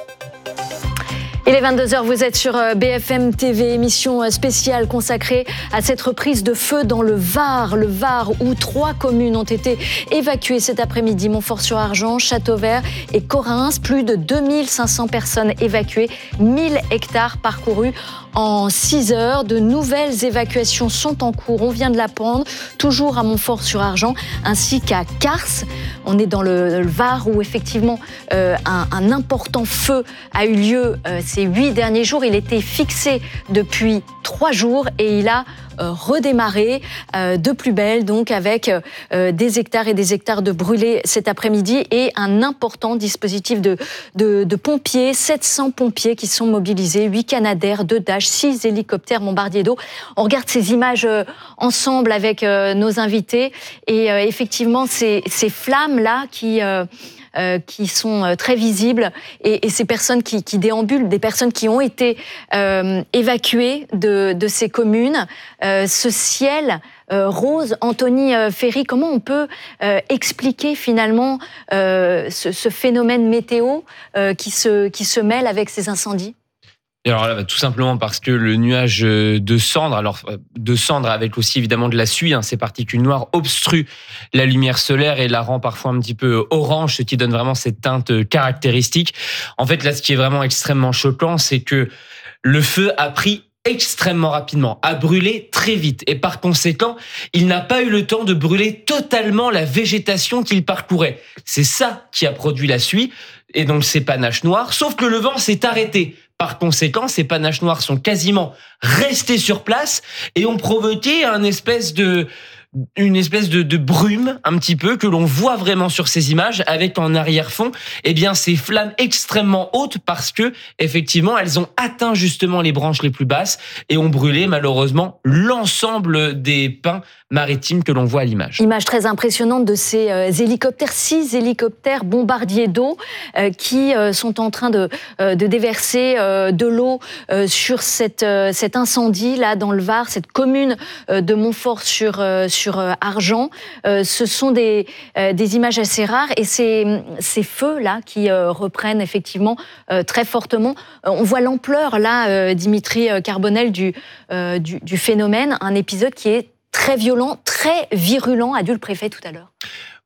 Il est vingt-deux heures, vous êtes sur B F M T V, émission spéciale consacrée à cette reprise de feu dans le Var. Le Var, où trois communes ont été évacuées cet après-midi. Montfort-sur-Argent, Châteauvert et Correns. Plus de deux mille cinq cents personnes évacuées, mille hectares parcourus en six heures. De nouvelles évacuations sont en cours, on vient de l'apprendre, toujours à Montfort-sur-Argent ainsi qu'à Cars. On est dans le, le Var où effectivement euh, un, un important feu a eu lieu euh, ces huit derniers jours. Il était fixé depuis trois jours et il a euh, redémarré euh, de plus belle, donc avec euh, des hectares et des hectares de brûlés cet après-midi et un important dispositif de, de, de pompiers, sept cents pompiers qui sont mobilisés, huit Canadair, deux Dash, six hélicoptères bombardiers d'eau. On regarde ces images euh, ensemble avec euh, nos invités et euh, effectivement ces, ces flammes-là qui... Euh, Euh, qui sont euh, très visibles et, et ces personnes qui, qui déambulent, des personnes qui ont été euh, évacuées de, de ces communes. Euh, ce ciel euh, rose, Anthony euh, Ferry, comment on peut euh, expliquer finalement euh, ce, ce phénomène météo euh, qui, se, qui se mêle avec ces incendies ? Et alors là, bah, tout simplement parce que le nuage de cendres, alors de cendres avec aussi évidemment de la suie, hein, ces particules noires obstruent la lumière solaire et la rend parfois un petit peu orange, ce qui donne vraiment cette teinte caractéristique. En fait, là, ce qui est vraiment extrêmement choquant, c'est que le feu a pris extrêmement rapidement, a brûlé très vite et par conséquent, il n'a pas eu le temps de brûler totalement la végétation qu'il parcourait. C'est ça qui a produit la suie et donc ces panaches noirs, sauf que le vent s'est arrêté. Par conséquent, ces panaches noirs sont quasiment restés sur place et ont provoqué un espèce de, une espèce de, de brume, un petit peu, que l'on voit vraiment sur ces images, avec en arrière-fond, eh bien, ces flammes extrêmement hautes parce que, effectivement, elles ont atteint justement les branches les plus basses et ont brûlé, malheureusement, l'ensemble des pins maritimes que l'on voit à l'image. Image très impressionnante de ces euh, hélicoptères, six hélicoptères bombardiers d'eau euh, qui euh, sont en train de, euh, de déverser euh, de l'eau euh, sur cette, euh, cet incendie là dans le Var, cette commune euh, de Montfort sur, euh, sur euh, Argent. Euh, ce sont des, euh, des images assez rares et ces, ces feux là qui euh, reprennent effectivement euh, très fortement. Euh, on voit l'ampleur là, euh, Dimitri Carbonel, du, euh, du, du phénomène, un épisode qui est très violent, très virulent, a dit le préfet tout à l'heure.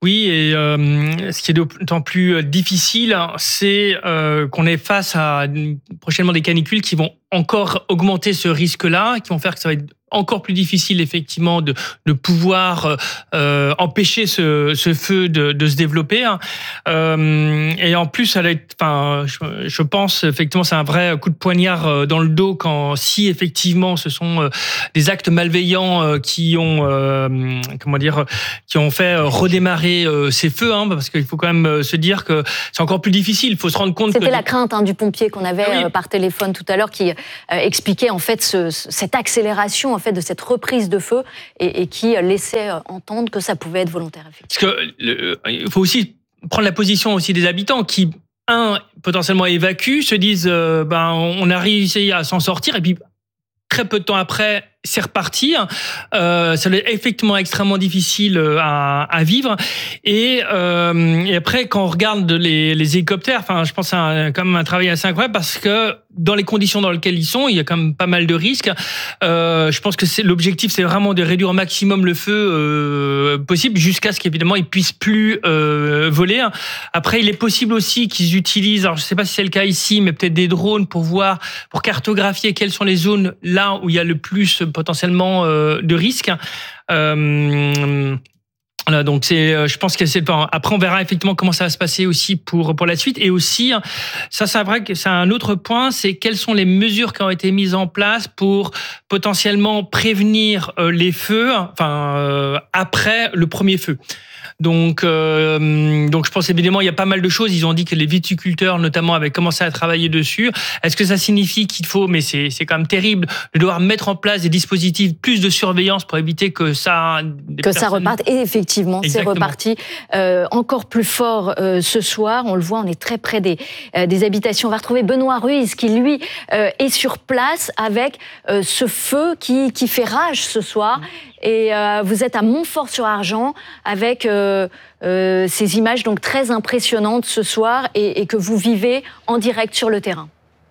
Oui, et euh, ce qui est d'autant plus difficile, c'est euh, qu'on est face à prochainement des canicules qui vont encore augmenter ce risque-là, qui vont faire que ça va être encore plus difficile effectivement de, de pouvoir euh, empêcher ce, ce feu de, de se développer. Euh, et en plus, ça va être, enfin, je, je pense effectivement, c'est un vrai coup de poignard dans le dos quand si effectivement ce sont des actes malveillants qui ont, euh, comment dire, qui ont fait redémarrer ces feux, hein, parce qu'il faut quand même se dire que c'est encore plus difficile. Il faut se rendre compte. C'était que la crainte hein, du pompier qu'on avait oui. par téléphone tout à l'heure qui euh, expliquait en fait ce, cette accélération en fait de cette reprise de feu et, et qui laissait entendre que ça pouvait être volontaire. Parce que le, il faut aussi prendre la position aussi des habitants qui, un, potentiellement évacuent, se disent euh, ben on a réussi à s'en sortir et puis très peu de temps après c'est reparti. Euh, ça est effectivement extrêmement difficile à, à vivre. Et, euh, et après, quand on regarde les, les hélicoptères, enfin, je pense que c'est un, quand même un travail assez incroyable parce que dans les conditions dans lesquelles ils sont, il y a quand même pas mal de risques. Euh, je pense que c'est, l'objectif, c'est vraiment de réduire au maximum le feu euh, possible jusqu'à ce qu'évidemment ils puissent plus euh, voler. Après, il est possible aussi qu'ils utilisent, alors je sais pas si c'est le cas ici, mais peut-être des drones pour voir, pour cartographier quelles sont les zones là où il y a le plus potentiellement euh, de risques. Euh, Voilà, donc c'est, je pense que c'est le point. Après, on verra effectivement comment ça va se passer aussi pour pour la suite. Et aussi, ça, c'est vrai que c'est un autre point, c'est quelles sont les mesures qui ont été mises en place pour potentiellement prévenir les feux, enfin euh, après le premier feu. Donc, euh, donc, je pense évidemment il y a pas mal de choses. Ils ont dit que les viticulteurs, notamment, avaient commencé à travailler dessus. Est-ce que ça signifie qu'il faut, mais c'est, c'est quand même terrible, de devoir mettre en place des dispositifs plus de surveillance pour éviter que ça que personnes... ça reparte. Et effectivement, Exactement. c'est reparti euh, encore plus fort euh, ce soir. On le voit, on est très près des euh, des habitations. On va retrouver Benoît Ruiz qui lui euh, est sur place avec euh, ce feu qui qui fait rage ce soir. Et euh, vous êtes à Montfort-sur-Argens avec euh, euh, ces images donc très impressionnantes ce soir et, et que vous vivez en direct sur le terrain.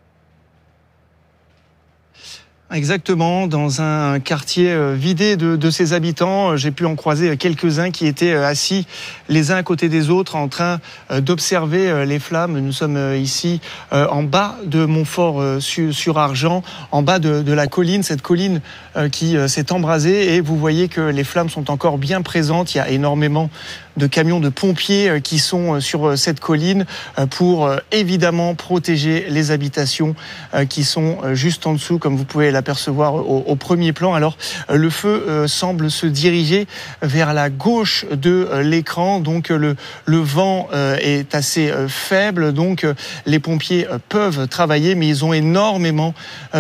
Exactement, dans un quartier vidé de, de ses habitants. J'ai pu en croiser quelques-uns qui étaient assis les uns à côté des autres en train d'observer les flammes. Nous sommes ici en bas de Montfort-sur-Argens, en bas de, de la colline, cette colline qui s'est embrasée et vous voyez que les flammes sont encore bien présentes. Il y a énormément de camions de pompiers qui sont sur cette colline pour évidemment protéger les habitations qui sont juste en dessous, comme vous pouvez l'apercevoir au, au premier plan. Alors le feu semble se diriger vers la gauche de l'écran, donc le, le vent est assez faible, donc les pompiers peuvent travailler, mais ils ont énormément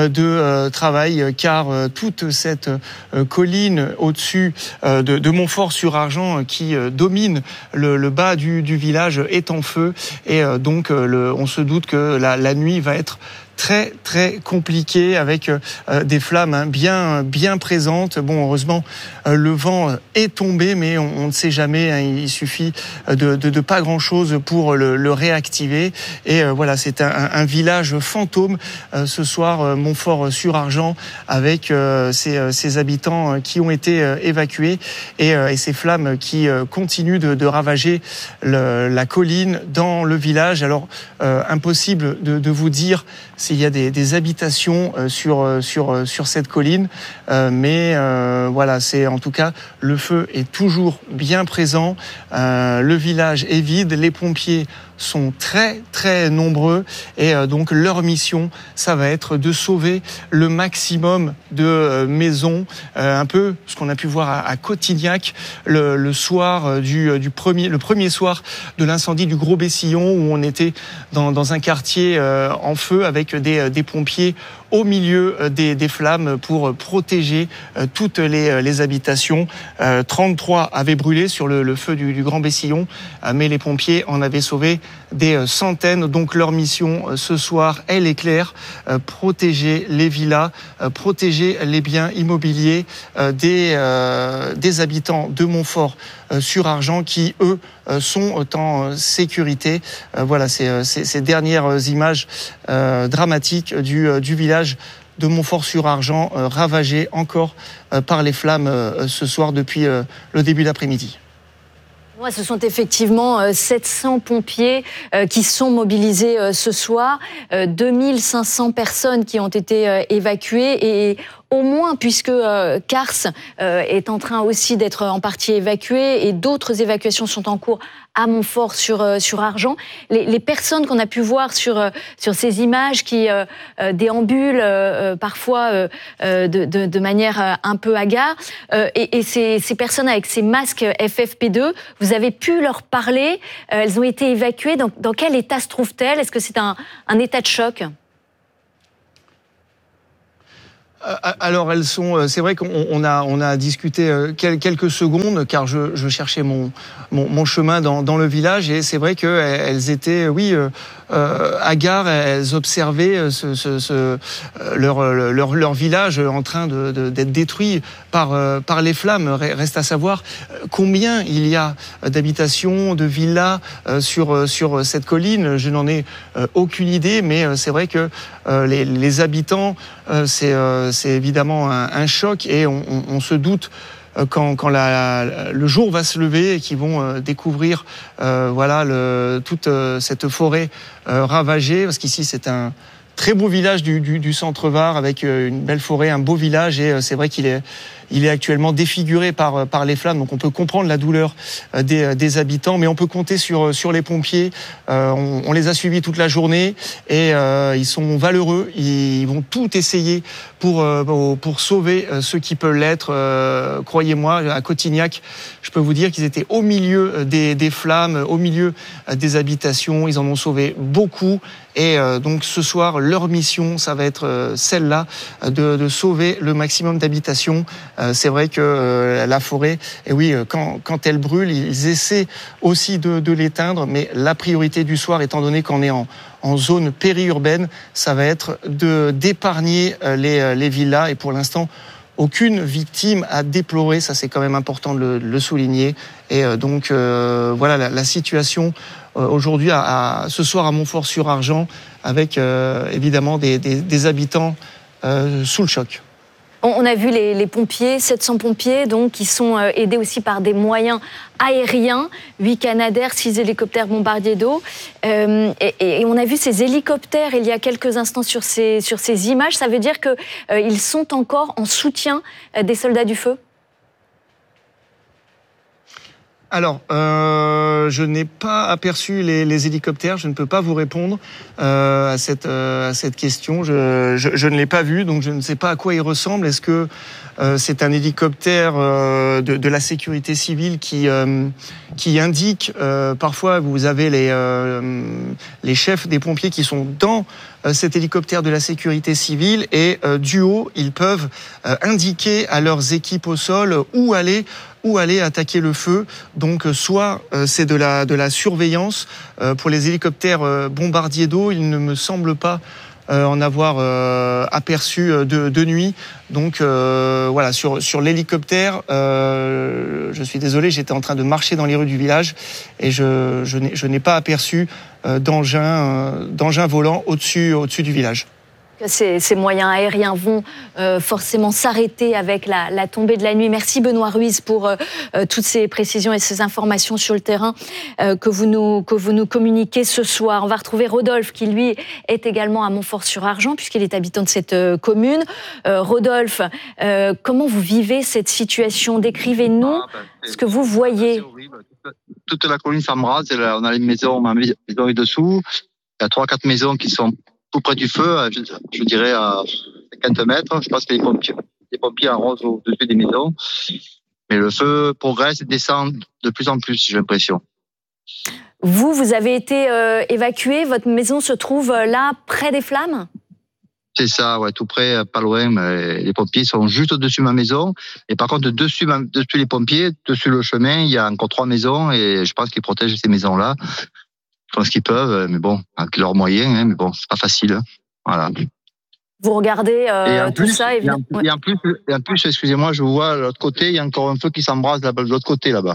de travail car toute cette colline au-dessus de, de Montfort-sur-Argens qui domine Le, le bas du, du village est en feu et euh, donc euh, le, on se doute que la, la nuit va être très très compliqué avec euh, des flammes hein, bien bien présentes. Bon, heureusement euh, le vent est tombé, mais on, on ne sait jamais. Hein, il suffit de, de, de pas grand chose pour le, le réactiver. Et euh, voilà, c'est un, un village fantôme euh, ce soir, euh, Montfort-sur-Argens, avec euh, ces, ces habitants qui ont été euh, évacués et, euh, et ces flammes qui euh, continuent de, de ravager le, la colline dans le village. Alors euh, impossible de, de vous dire s'il y a des, des habitations euh, sur sur sur cette colline, euh, mais euh, voilà, c'est en tout cas le feu est toujours bien présent. Euh, le village est vide, les pompiers sont très très nombreux et euh, donc leur mission, ça va être de sauver le maximum de euh, maisons, euh, un peu ce qu'on a pu voir à, à Cotignac le, le soir du, du premier le premier soir de l'incendie du Gros Bessillon, où on était dans, dans un quartier euh, en feu avec des, des pompiers au milieu des, des flammes pour protéger euh, toutes les, les habitations. Euh, trente-trois avaient brûlé sur le, le feu du, du Grand Bessillon, euh, mais les pompiers en avaient sauvé des centaines. Donc leur mission euh, ce soir, elle est claire, euh, protéger les villas, euh, protéger les biens immobiliers euh, des, euh, des habitants de Montfort-sur-Argens qui, eux, euh, sont en sécurité. Euh, voilà, c'est, c'est, ces dernières images euh, dramatiques du, du village de Montfort-sur-Argens, euh, ravagé encore euh, par les flammes euh, ce soir depuis euh, le début d'après-midi. Ouais, ce sont effectivement sept cents pompiers qui sont mobilisés ce soir, deux mille cinq cents personnes qui ont été évacuées et au moins, puisque euh, Kars euh, est en train aussi d'être en partie évacué et d'autres évacuations sont en cours à Montfort sur euh, sur Argens. Les, les personnes qu'on a pu voir sur euh, sur ces images qui euh, euh, déambulent euh, parfois euh, de, de de manière un peu hagard euh, et, et ces ces personnes avec ces masques F F P deux, vous avez pu leur parler. Euh, elles ont été évacuées. Dans, dans quel état se trouvent-elles? Est-ce que c'est un un état de choc? Alors elles sont, c'est vrai qu'on a on a discuté quelques secondes car je, je cherchais mon, mon mon chemin dans dans le village et c'est vrai que elles étaient oui euh, hagards, elles observaient ce, ce, ce leur leur leur village en train de, de d'être détruit par par les flammes. Reste à savoir combien il y a d'habitations, de villas sur sur cette colline. Je n'en ai aucune idée, mais c'est vrai que les les habitants c'est c'est évidemment un, un choc et on, on, on se doute quand, quand la, le jour va se lever et qu'ils vont découvrir euh, voilà le, toute cette forêt euh, ravagée, parce qu'ici c'est un très beau village du, du, du centre-Var avec une belle forêt, un beau village et c'est vrai qu'il est il est actuellement défiguré par par les flammes, donc on peut comprendre la douleur des, des habitants, mais on peut compter sur sur les pompiers. Euh, on, on les a suivis toute la journée et euh, ils sont valeureux. Ils vont tout essayer pour pour sauver ceux qui peuvent l'être. Euh, croyez-moi, à Cotignac, je peux vous dire qu'ils étaient au milieu des des flammes, au milieu des habitations. Ils en ont sauvé beaucoup. Et euh, donc ce soir, leur mission, ça va être euh, celle-là, de, de sauver le maximum d'habitations. Euh, c'est vrai que euh, la forêt, et oui, quand, quand elle brûle, ils essaient aussi de, de l'éteindre, mais la priorité du soir, étant donné qu'on est en, en zone périurbaine, ça va être de d'épargner les, les villas. Et pour l'instant, aucune victime à déplorer, ça c'est quand même important de le, de le souligner. Et euh, donc euh, voilà la, la situation euh, aujourd'hui, à, à, ce soir à Montfort-sur-Argens, avec euh, évidemment des, des, des habitants euh, sous le choc. On a vu les, les pompiers, sept cents pompiers, donc, qui sont aidés aussi par des moyens aériens, huit Canadair, six hélicoptères bombardiers d'eau. Euh, et, et on a vu ces hélicoptères il y a quelques instants sur ces, sur ces images. Ça veut dire qu'ils euh, sont encore en soutien des soldats du feu ? Alors, euh, je n'ai pas aperçu les, les hélicoptères. Je ne peux pas vous répondre euh, à cette euh, à cette question. Je, je, je ne l'ai pas vu, donc je ne sais pas à quoi il ressemble. Est-ce que euh, c'est un hélicoptère euh, de, de la sécurité civile qui euh, qui indique euh, parfois vous avez les euh, les chefs des pompiers qui sont dans euh, cet hélicoptère de la sécurité civile et euh, du haut ils peuvent euh, indiquer à leurs équipes au sol où aller. Où aller attaquer le feu. Donc soit euh, c'est de la de la surveillance euh, pour les hélicoptères euh, bombardiers d'eau, il ne me semble pas euh, en avoir euh, aperçu de, de nuit. Donc euh, voilà, sur sur l'hélicoptère, euh, je suis désolé, j'étais en train de marcher dans les rues du village et je je n'ai je n'ai pas aperçu euh, d'engin euh, d'engin volant au-dessus au-dessus du village. Ces, ces moyens aériens vont euh, forcément s'arrêter avec la, la tombée de la nuit. Merci Benoît Ruiz pour euh, toutes ces précisions et ces informations sur le terrain euh, que vous nous que vous nous communiquez ce soir. On va retrouver Rodolphe qui lui est également à Montfort-sur-Argens puisqu'il est habitant de cette euh, commune. Euh, Rodolphe, euh, comment vous vivez cette situation? Décrivez-nous ah, ben, ce que vous voyez. Toute la colline s'embrase. On a les maisons, ma maison est dessous. Il y a trois quatre maisons qui sont tout près du feu, je, je dirais à cinquante mètres. Je pense que les pompiers, les pompiers arrosent au-dessus des maisons. Mais le feu progresse et descend de plus en plus, j'ai l'impression. Vous, vous avez été euh, évacué. Votre maison se trouve là, près des flammes ? C'est ça, ouais, tout près, pas loin. Les pompiers sont juste au-dessus de ma maison. Et par contre, dessus, dessus les pompiers, dessus le chemin, il y a encore trois maisons. Et je pense qu'ils protègent ces maisons-là. Je pense qu'ils peuvent, mais bon, avec leurs moyens, hein, mais bon, c'est pas facile. Voilà. Vous regardez euh, tout plus, ça, évidemment. Et en plus, et en plus, excusez-moi, je vois de l'autre côté, il y a encore un feu qui s'embrase là-bas, de l'autre côté là-bas.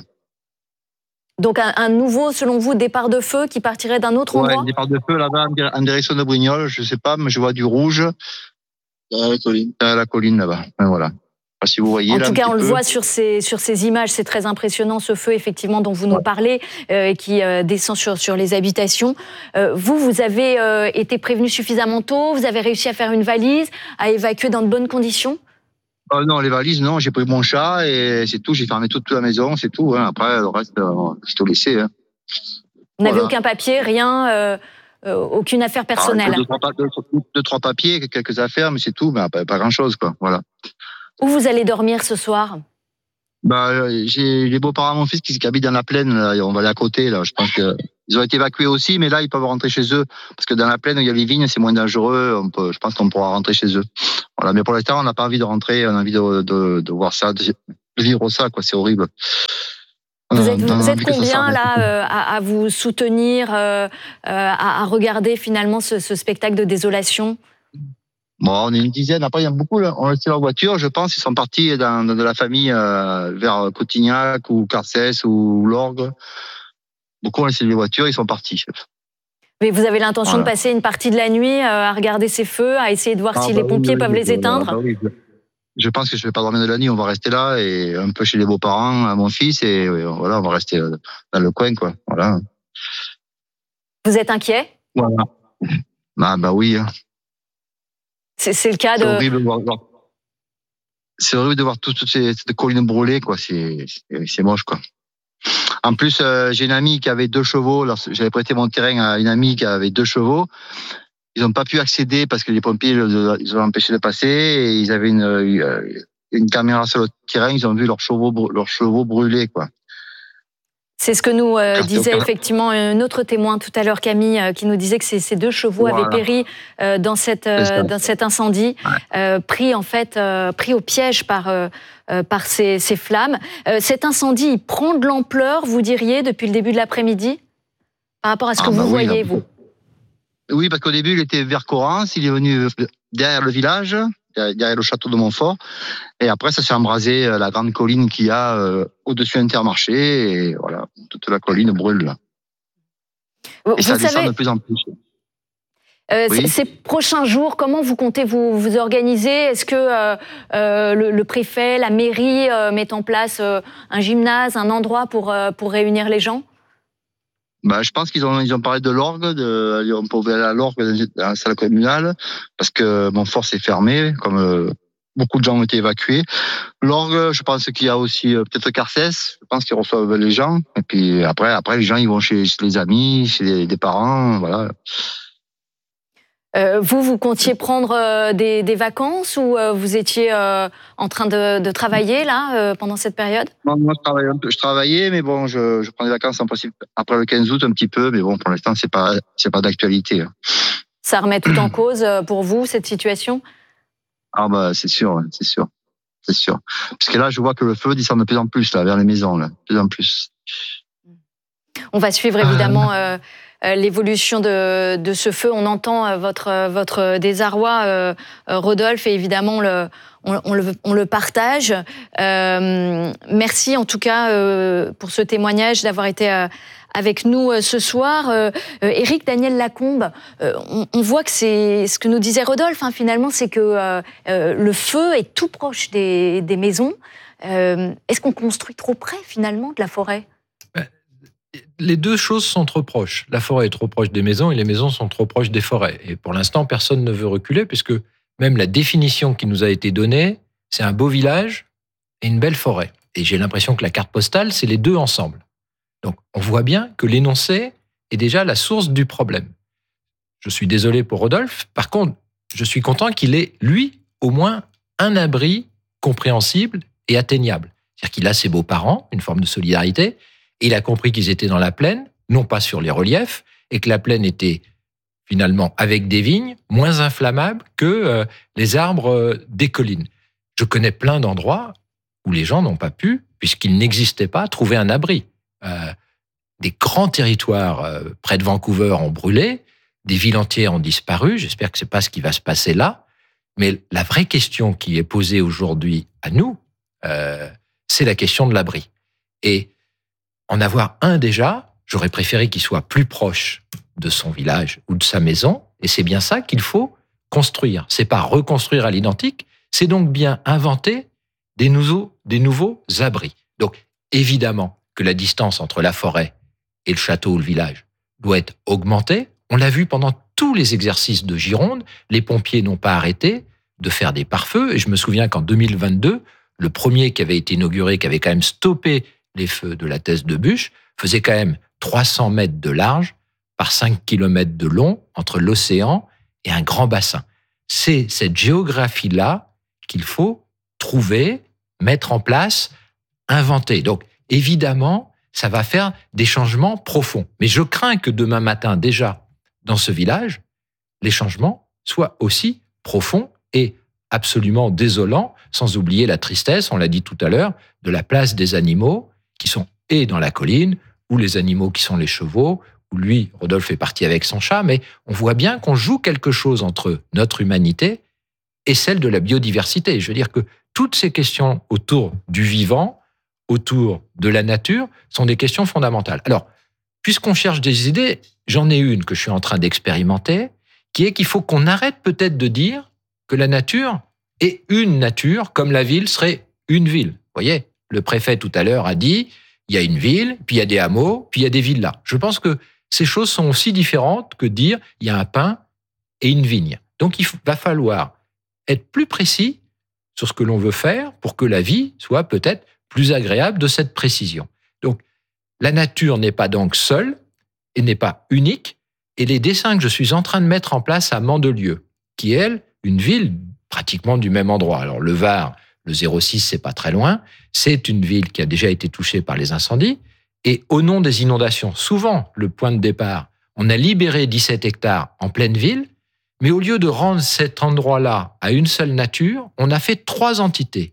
Donc un, un nouveau, selon vous, départ de feu qui partirait d'un autre ouais, endroit ? Un départ de feu là-bas en direction de Brignoles, je sais pas, mais je vois du rouge. À la colline. À la colline là-bas, et voilà. Si vous voyez, en là, tout cas, on peu. le voit sur ces, sur ces images, c'est très impressionnant ce feu effectivement dont vous nous parlez, euh, qui euh, descend sur, sur les habitations. Euh, vous, vous avez euh, été prévenu suffisamment tôt, vous avez réussi à faire une valise, à évacuer dans de bonnes conditions? euh, Non, les valises, non, j'ai pris mon chat et c'est tout, j'ai fermé toute la maison, c'est tout. Hein. Après, le reste, euh, je t'ai laissé. Hein. Vous n'avez Voilà. aucun papier, rien, euh, euh, aucune affaire personnelle? Ah, deux, trois, deux, deux, trois papiers, quelques affaires, mais c'est tout, mais pas, pas grand-chose, quoi. Voilà. Où vous allez dormir ce soir? Bah, j'ai les beaux-parents de mon fils qui, qui habitent dans la plaine, là, on va aller à côté, là. Je pense que ils ont été évacués aussi, mais là, ils peuvent rentrer chez eux. Parce que dans la plaine, il y a les vignes, c'est moins dangereux. On peut, je pense qu'on pourra rentrer chez eux. Voilà. Mais pour l'instant, on n'a pas envie de rentrer, on a envie de, de, de voir ça, de vivre ça, quoi. C'est horrible. Vous êtes, vous êtes combien, là, euh, à, à vous soutenir, euh, à, à regarder, finalement, ce, ce spectacle de désolation? Bon, on est une dizaine. Après, il y a beaucoup, là. On a laissé leur voiture, je pense. Ils sont partis dans, dans de la famille euh, vers Cotignac ou Carcès ou Lorgues. Beaucoup ont laissé les voitures, ils sont partis. Mais vous avez l'intention voilà. de passer une partie de la nuit euh, à regarder ces feux, à essayer de voir ah, si bah, les pompiers oui, peuvent oui, les éteindre? Bah, oui. Je pense que je ne vais pas dormir de la nuit. On va rester là et un peu chez les beaux-parents à mon fils et voilà, on va rester dans le coin, quoi. Voilà. Vous êtes inquiet? Voilà. Ah, bah oui. C'est, c'est le cas de. C'est horrible de voir, c'est horrible de voir toutes ces, ces collines brûlées, quoi. C'est, c'est, c'est moche, quoi. En plus, euh, j'ai une amie qui avait deux chevaux. Alors, j'avais prêté mon terrain à une amie qui avait deux chevaux. Ils n'ont pas pu accéder parce que les pompiers ils ont empêché de passer. Et ils avaient une, une caméra sur le terrain. Ils ont vu leurs chevaux, leurs chevaux brûlés, quoi. C'est ce que nous euh, disait effectivement un autre témoin tout à l'heure, Camille, euh, qui nous disait que ces, ces deux chevaux voilà. avaient péri euh, dans, cette, euh, dans cet incendie, ouais. euh, pris en fait, euh, pris au piège par, euh, par ces, ces flammes. Euh, cet incendie, il prend de l'ampleur, vous diriez, depuis le début de l'après-midi, par rapport à ce que ah, vous bah voyez, oui, vous. Oui, parce qu'au début, il était vers Corrence, il est venu derrière le village, derrière le château de Montfort. Et après, ça s'est embrasé la grande colline qu'il y a euh, au-dessus Intermarché. Et voilà, toute la colline brûle là. Vous, et ça vous descend savez, de plus en plus. Euh, oui. Ces prochains jours, comment vous comptez vous, vous organiser? Est-ce que euh, euh, le, le préfet, la mairie euh, met en place euh, un gymnase, un endroit pour, euh, pour réunir les gens? Bah, je pense qu'ils ont, ils ont parlé de l'orgue, de, on peut aller à l'orgue dans la salle communale, parce que Montfort s'est fermé, comme euh, beaucoup de gens ont été évacués. L'orgue, je pense qu'il y a aussi euh, peut-être Carcès, je pense qu'ils reçoivent les gens, et puis après, après les gens ils vont chez, chez les amis, chez les, des parents, voilà. Euh, vous, vous comptiez prendre euh, des, des vacances ou euh, vous étiez euh, en train de, de travailler là euh, pendant cette période? Non, moi je travaillais, un peu, je travaillais, mais bon, je, je prends des vacances en principe après le quinze août un petit peu, mais bon, pour l'instant c'est pas, c'est pas d'actualité. Ça remet tout en cause pour vous cette situation? Ah bah c'est sûr, c'est sûr, c'est sûr. Parce que là, je vois que le feu descend de plus en plus là vers les maisons, là, de plus en plus. On va suivre évidemment. Euh, l'évolution de, de ce feu. On entend votre, votre désarroi, euh, Rodolphe, et évidemment, on le, on, on le, on le partage. Euh, merci en tout cas euh, pour ce témoignage, d'avoir été euh, avec nous euh, ce soir. Euh, euh, Éric Daniel Lacombe, euh, on, on voit que c'est ce que nous disait Rodolphe, hein, finalement, c'est que euh, euh, le feu est tout proche des, des maisons. Euh, est-ce qu'on construit trop près, finalement, de la forêt ? Les deux choses sont trop proches. La forêt est trop proche des maisons et les maisons sont trop proches des forêts. Et pour l'instant, personne ne veut reculer puisque même la définition qui nous a été donnée, c'est un beau village et une belle forêt. Et j'ai l'impression que la carte postale, c'est les deux ensemble. Donc, on voit bien que l'énoncé est déjà la source du problème. Je suis désolé pour Rodolphe. Par contre, je suis content qu'il ait, lui, au moins un abri compréhensible et atteignable. C'est-à-dire qu'il a ses beaux-parents, une forme de solidarité. Et il a compris qu'ils étaient dans la plaine, non pas sur les reliefs, et que la plaine était finalement, avec des vignes, moins inflammable que euh, les arbres euh, des collines. Je connais plein d'endroits où les gens n'ont pas pu, puisqu'il n'existait pas, trouver un abri. Euh, des grands territoires euh, près de Vancouver ont brûlé, des villes entières ont disparu. J'espère que ce n'est pas ce qui va se passer là. Mais la vraie question qui est posée aujourd'hui à nous, euh, c'est la question de l'abri. Et en avoir un déjà, j'aurais préféré qu'il soit plus proche de son village ou de sa maison, et c'est bien ça qu'il faut construire. C'est pas reconstruire à l'identique, c'est donc bien inventer des nouveaux, des nouveaux abris. Donc, évidemment que la distance entre la forêt et le château ou le village doit être augmentée. On l'a vu pendant tous les exercices de Gironde, les pompiers n'ont pas arrêté de faire des pare-feux. Et je me souviens qu'en deux mille vingt-deux, le premier qui avait été inauguré, qui avait quand même stoppé les feux de la Thèse de Buch, faisait quand même trois cents mètres de large par cinq kilomètres de long entre l'océan et un grand bassin. C'est cette géographie-là qu'il faut trouver, mettre en place, inventer. Donc, évidemment, ça va faire des changements profonds. Mais je crains que demain matin, déjà, dans ce village, les changements soient aussi profonds et absolument désolants, sans oublier la tristesse, on l'a dit tout à l'heure, de la place des animaux qui sont et dans la colline, ou les animaux qui sont les chevaux, où lui, Rodolphe, est parti avec son chat, mais on voit bien qu'on joue quelque chose entre notre humanité et celle de la biodiversité. Je veux dire que toutes ces questions autour du vivant, autour de la nature, sont des questions fondamentales. Alors, puisqu'on cherche des idées, j'en ai une que je suis en train d'expérimenter, qui est qu'il faut qu'on arrête peut-être de dire que la nature est une nature, comme la ville serait une ville. Vous voyez, le préfet tout à l'heure a dit, il y a une ville, puis il y a des hameaux, puis il y a des villas. Je pense que ces choses sont aussi différentes que dire il y a un pin et une vigne. Donc il va falloir être plus précis sur ce que l'on veut faire pour que la vie soit peut-être plus agréable de cette précision. Donc la nature n'est pas donc seule et n'est pas unique. Et les dessins que je suis en train de mettre en place à Mandelieu, qui est, elle, une ville pratiquement du même endroit. Alors le Var, le zéro six, c'est pas très loin. C'est une ville qui a déjà été touchée par les incendies. Et au nom des inondations, souvent le point de départ, on a libéré dix-sept hectares en pleine ville, mais au lieu de rendre cet endroit-là à une seule nature, on a fait trois entités.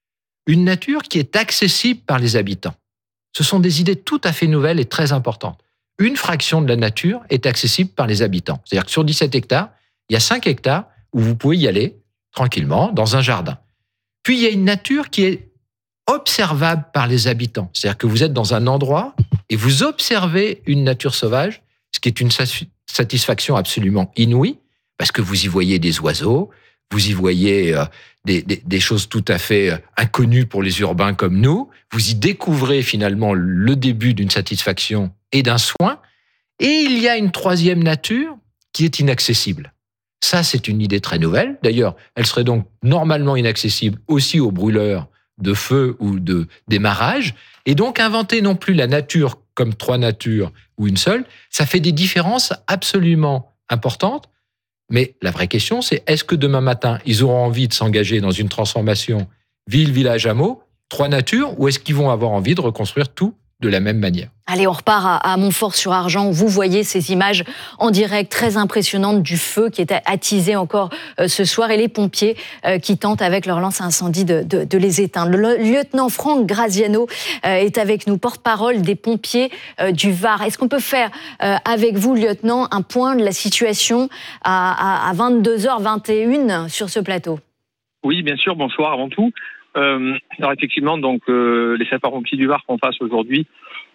Une nature qui est accessible par les habitants. Ce sont des idées tout à fait nouvelles et très importantes. Une fraction de la nature est accessible par les habitants. C'est-à-dire que sur dix-sept hectares, il y a cinq hectares où vous pouvez y aller tranquillement dans un jardin. Puis il y a une nature qui est observable par les habitants. C'est-à-dire que vous êtes dans un endroit et vous observez une nature sauvage, ce qui est une satisfaction absolument inouïe, parce que vous y voyez des oiseaux, vous y voyez euh, des, des, des choses tout à fait euh, inconnues pour les urbains comme nous, vous y découvrez finalement le début d'une satisfaction et d'un soin, et il y a une troisième nature qui est inaccessible. Ça, c'est une idée très nouvelle. D'ailleurs, elle serait donc normalement inaccessible aussi aux brûleurs de feu ou de démarrage. Et donc, inventer non plus la nature comme trois natures ou une seule, ça fait des différences absolument importantes. Mais la vraie question, c'est est-ce que demain matin, ils auront envie de s'engager dans une transformation ville, village, hameau, trois natures, ou est-ce qu'ils vont avoir envie de reconstruire tout de la même manière? Allez, on repart à, à Montfort-sur-Argent, où vous voyez ces images en direct très impressionnantes du feu qui est attisé encore euh, ce soir, et les pompiers euh, qui tentent avec leur lance à incendie de, de, de les éteindre. Le lieutenant Franck Graziano euh, est avec nous, porte-parole des pompiers euh, du Var. Est-ce qu'on peut faire euh, avec vous, lieutenant, un point de la situation à, à, à vingt-deux heures vingt et une sur ce plateau? Oui, bien sûr, bonsoir avant tout. Euh, alors effectivement, donc euh, les sapeurs-pompiers du Var font face aujourd'hui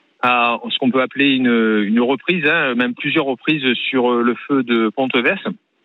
à ce qu'on peut appeler une, une reprise, hein, même plusieurs reprises sur le feu de Pontevès.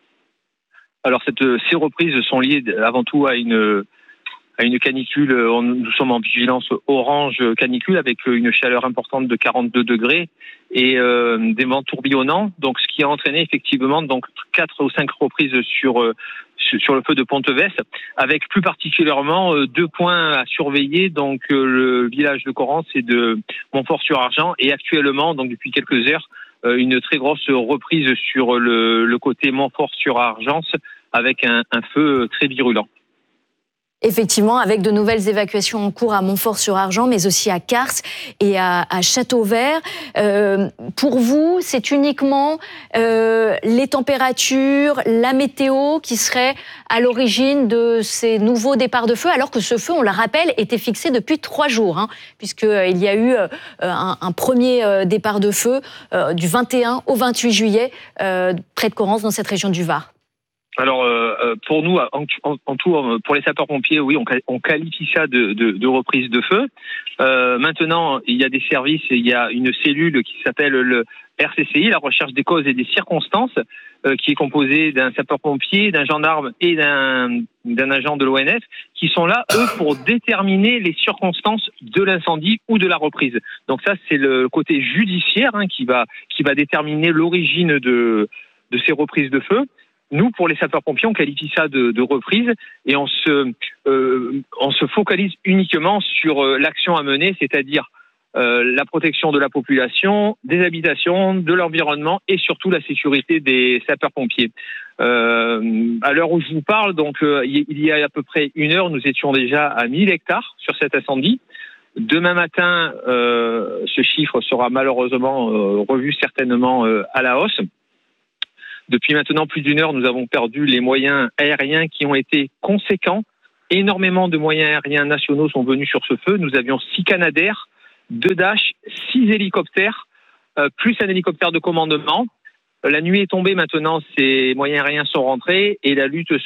Alors cette, ces reprises sont liées avant tout à une, à une canicule. Nous sommes en vigilance orange canicule avec une chaleur importante de quarante-deux degrés et euh, des vents tourbillonnants. Donc ce qui a entraîné effectivement donc quatre ou cinq reprises sur euh, sur le feu de Pontevès, avec plus particulièrement euh, deux points à surveiller, donc euh, le village de Corrence et de Montfort-sur-Argent, et actuellement, donc depuis quelques heures, euh, une très grosse reprise sur le, le côté Montfort-sur-Argent, avec un, un feu très virulent. Effectivement, avec de nouvelles évacuations en cours à Montfort-sur-Argent, mais aussi à Cars et à, à Châteauvert. Euh, pour vous, c'est uniquement euh, les températures, la météo qui serait à l'origine de ces nouveaux départs de feu, alors que ce feu, on le rappelle, était fixé depuis trois jours, hein, puisqu'il euh, y a eu euh, un, un premier euh, départ de feu euh, du vingt et un au vingt-huit juillet euh, près de Corrence, dans cette région du Var. Alors euh, pour nous, en, en, en tout, pour les sapeurs-pompiers, oui, on, on qualifie ça de, de, de reprise de feu. Euh, maintenant, il y a des services, et il y a une cellule qui s'appelle le R C C I, la recherche des causes et des circonstances, euh, qui est composé d'un sapeur-pompier, d'un gendarme et d'un, d'un agent de l'O N F, qui sont là, eux, pour déterminer les circonstances de l'incendie ou de la reprise. Donc ça, c'est le côté judiciaire hein, qui va qui va déterminer l'origine de de ces reprises de feu. Nous, pour les sapeurs-pompiers, on qualifie ça de, de reprise et on se, euh, on se focalise uniquement sur euh, l'action à mener, c'est-à-dire euh, la protection de la population, des habitations, de l'environnement et surtout la sécurité des sapeurs-pompiers. Euh, à l'heure où je vous parle, donc euh, il y a à peu près une heure, nous étions déjà à mille hectares sur cet incendie. Demain matin, euh, ce chiffre sera malheureusement euh, revu certainement euh, à la hausse. Depuis maintenant plus d'une heure, nous avons perdu les moyens aériens qui ont été conséquents. Énormément de moyens aériens nationaux sont venus sur ce feu. Nous avions six Canadair, deux Dash, six hélicoptères, euh, plus un hélicoptère de commandement. La nuit est tombée maintenant, ces moyens aériens sont rentrés et la lutte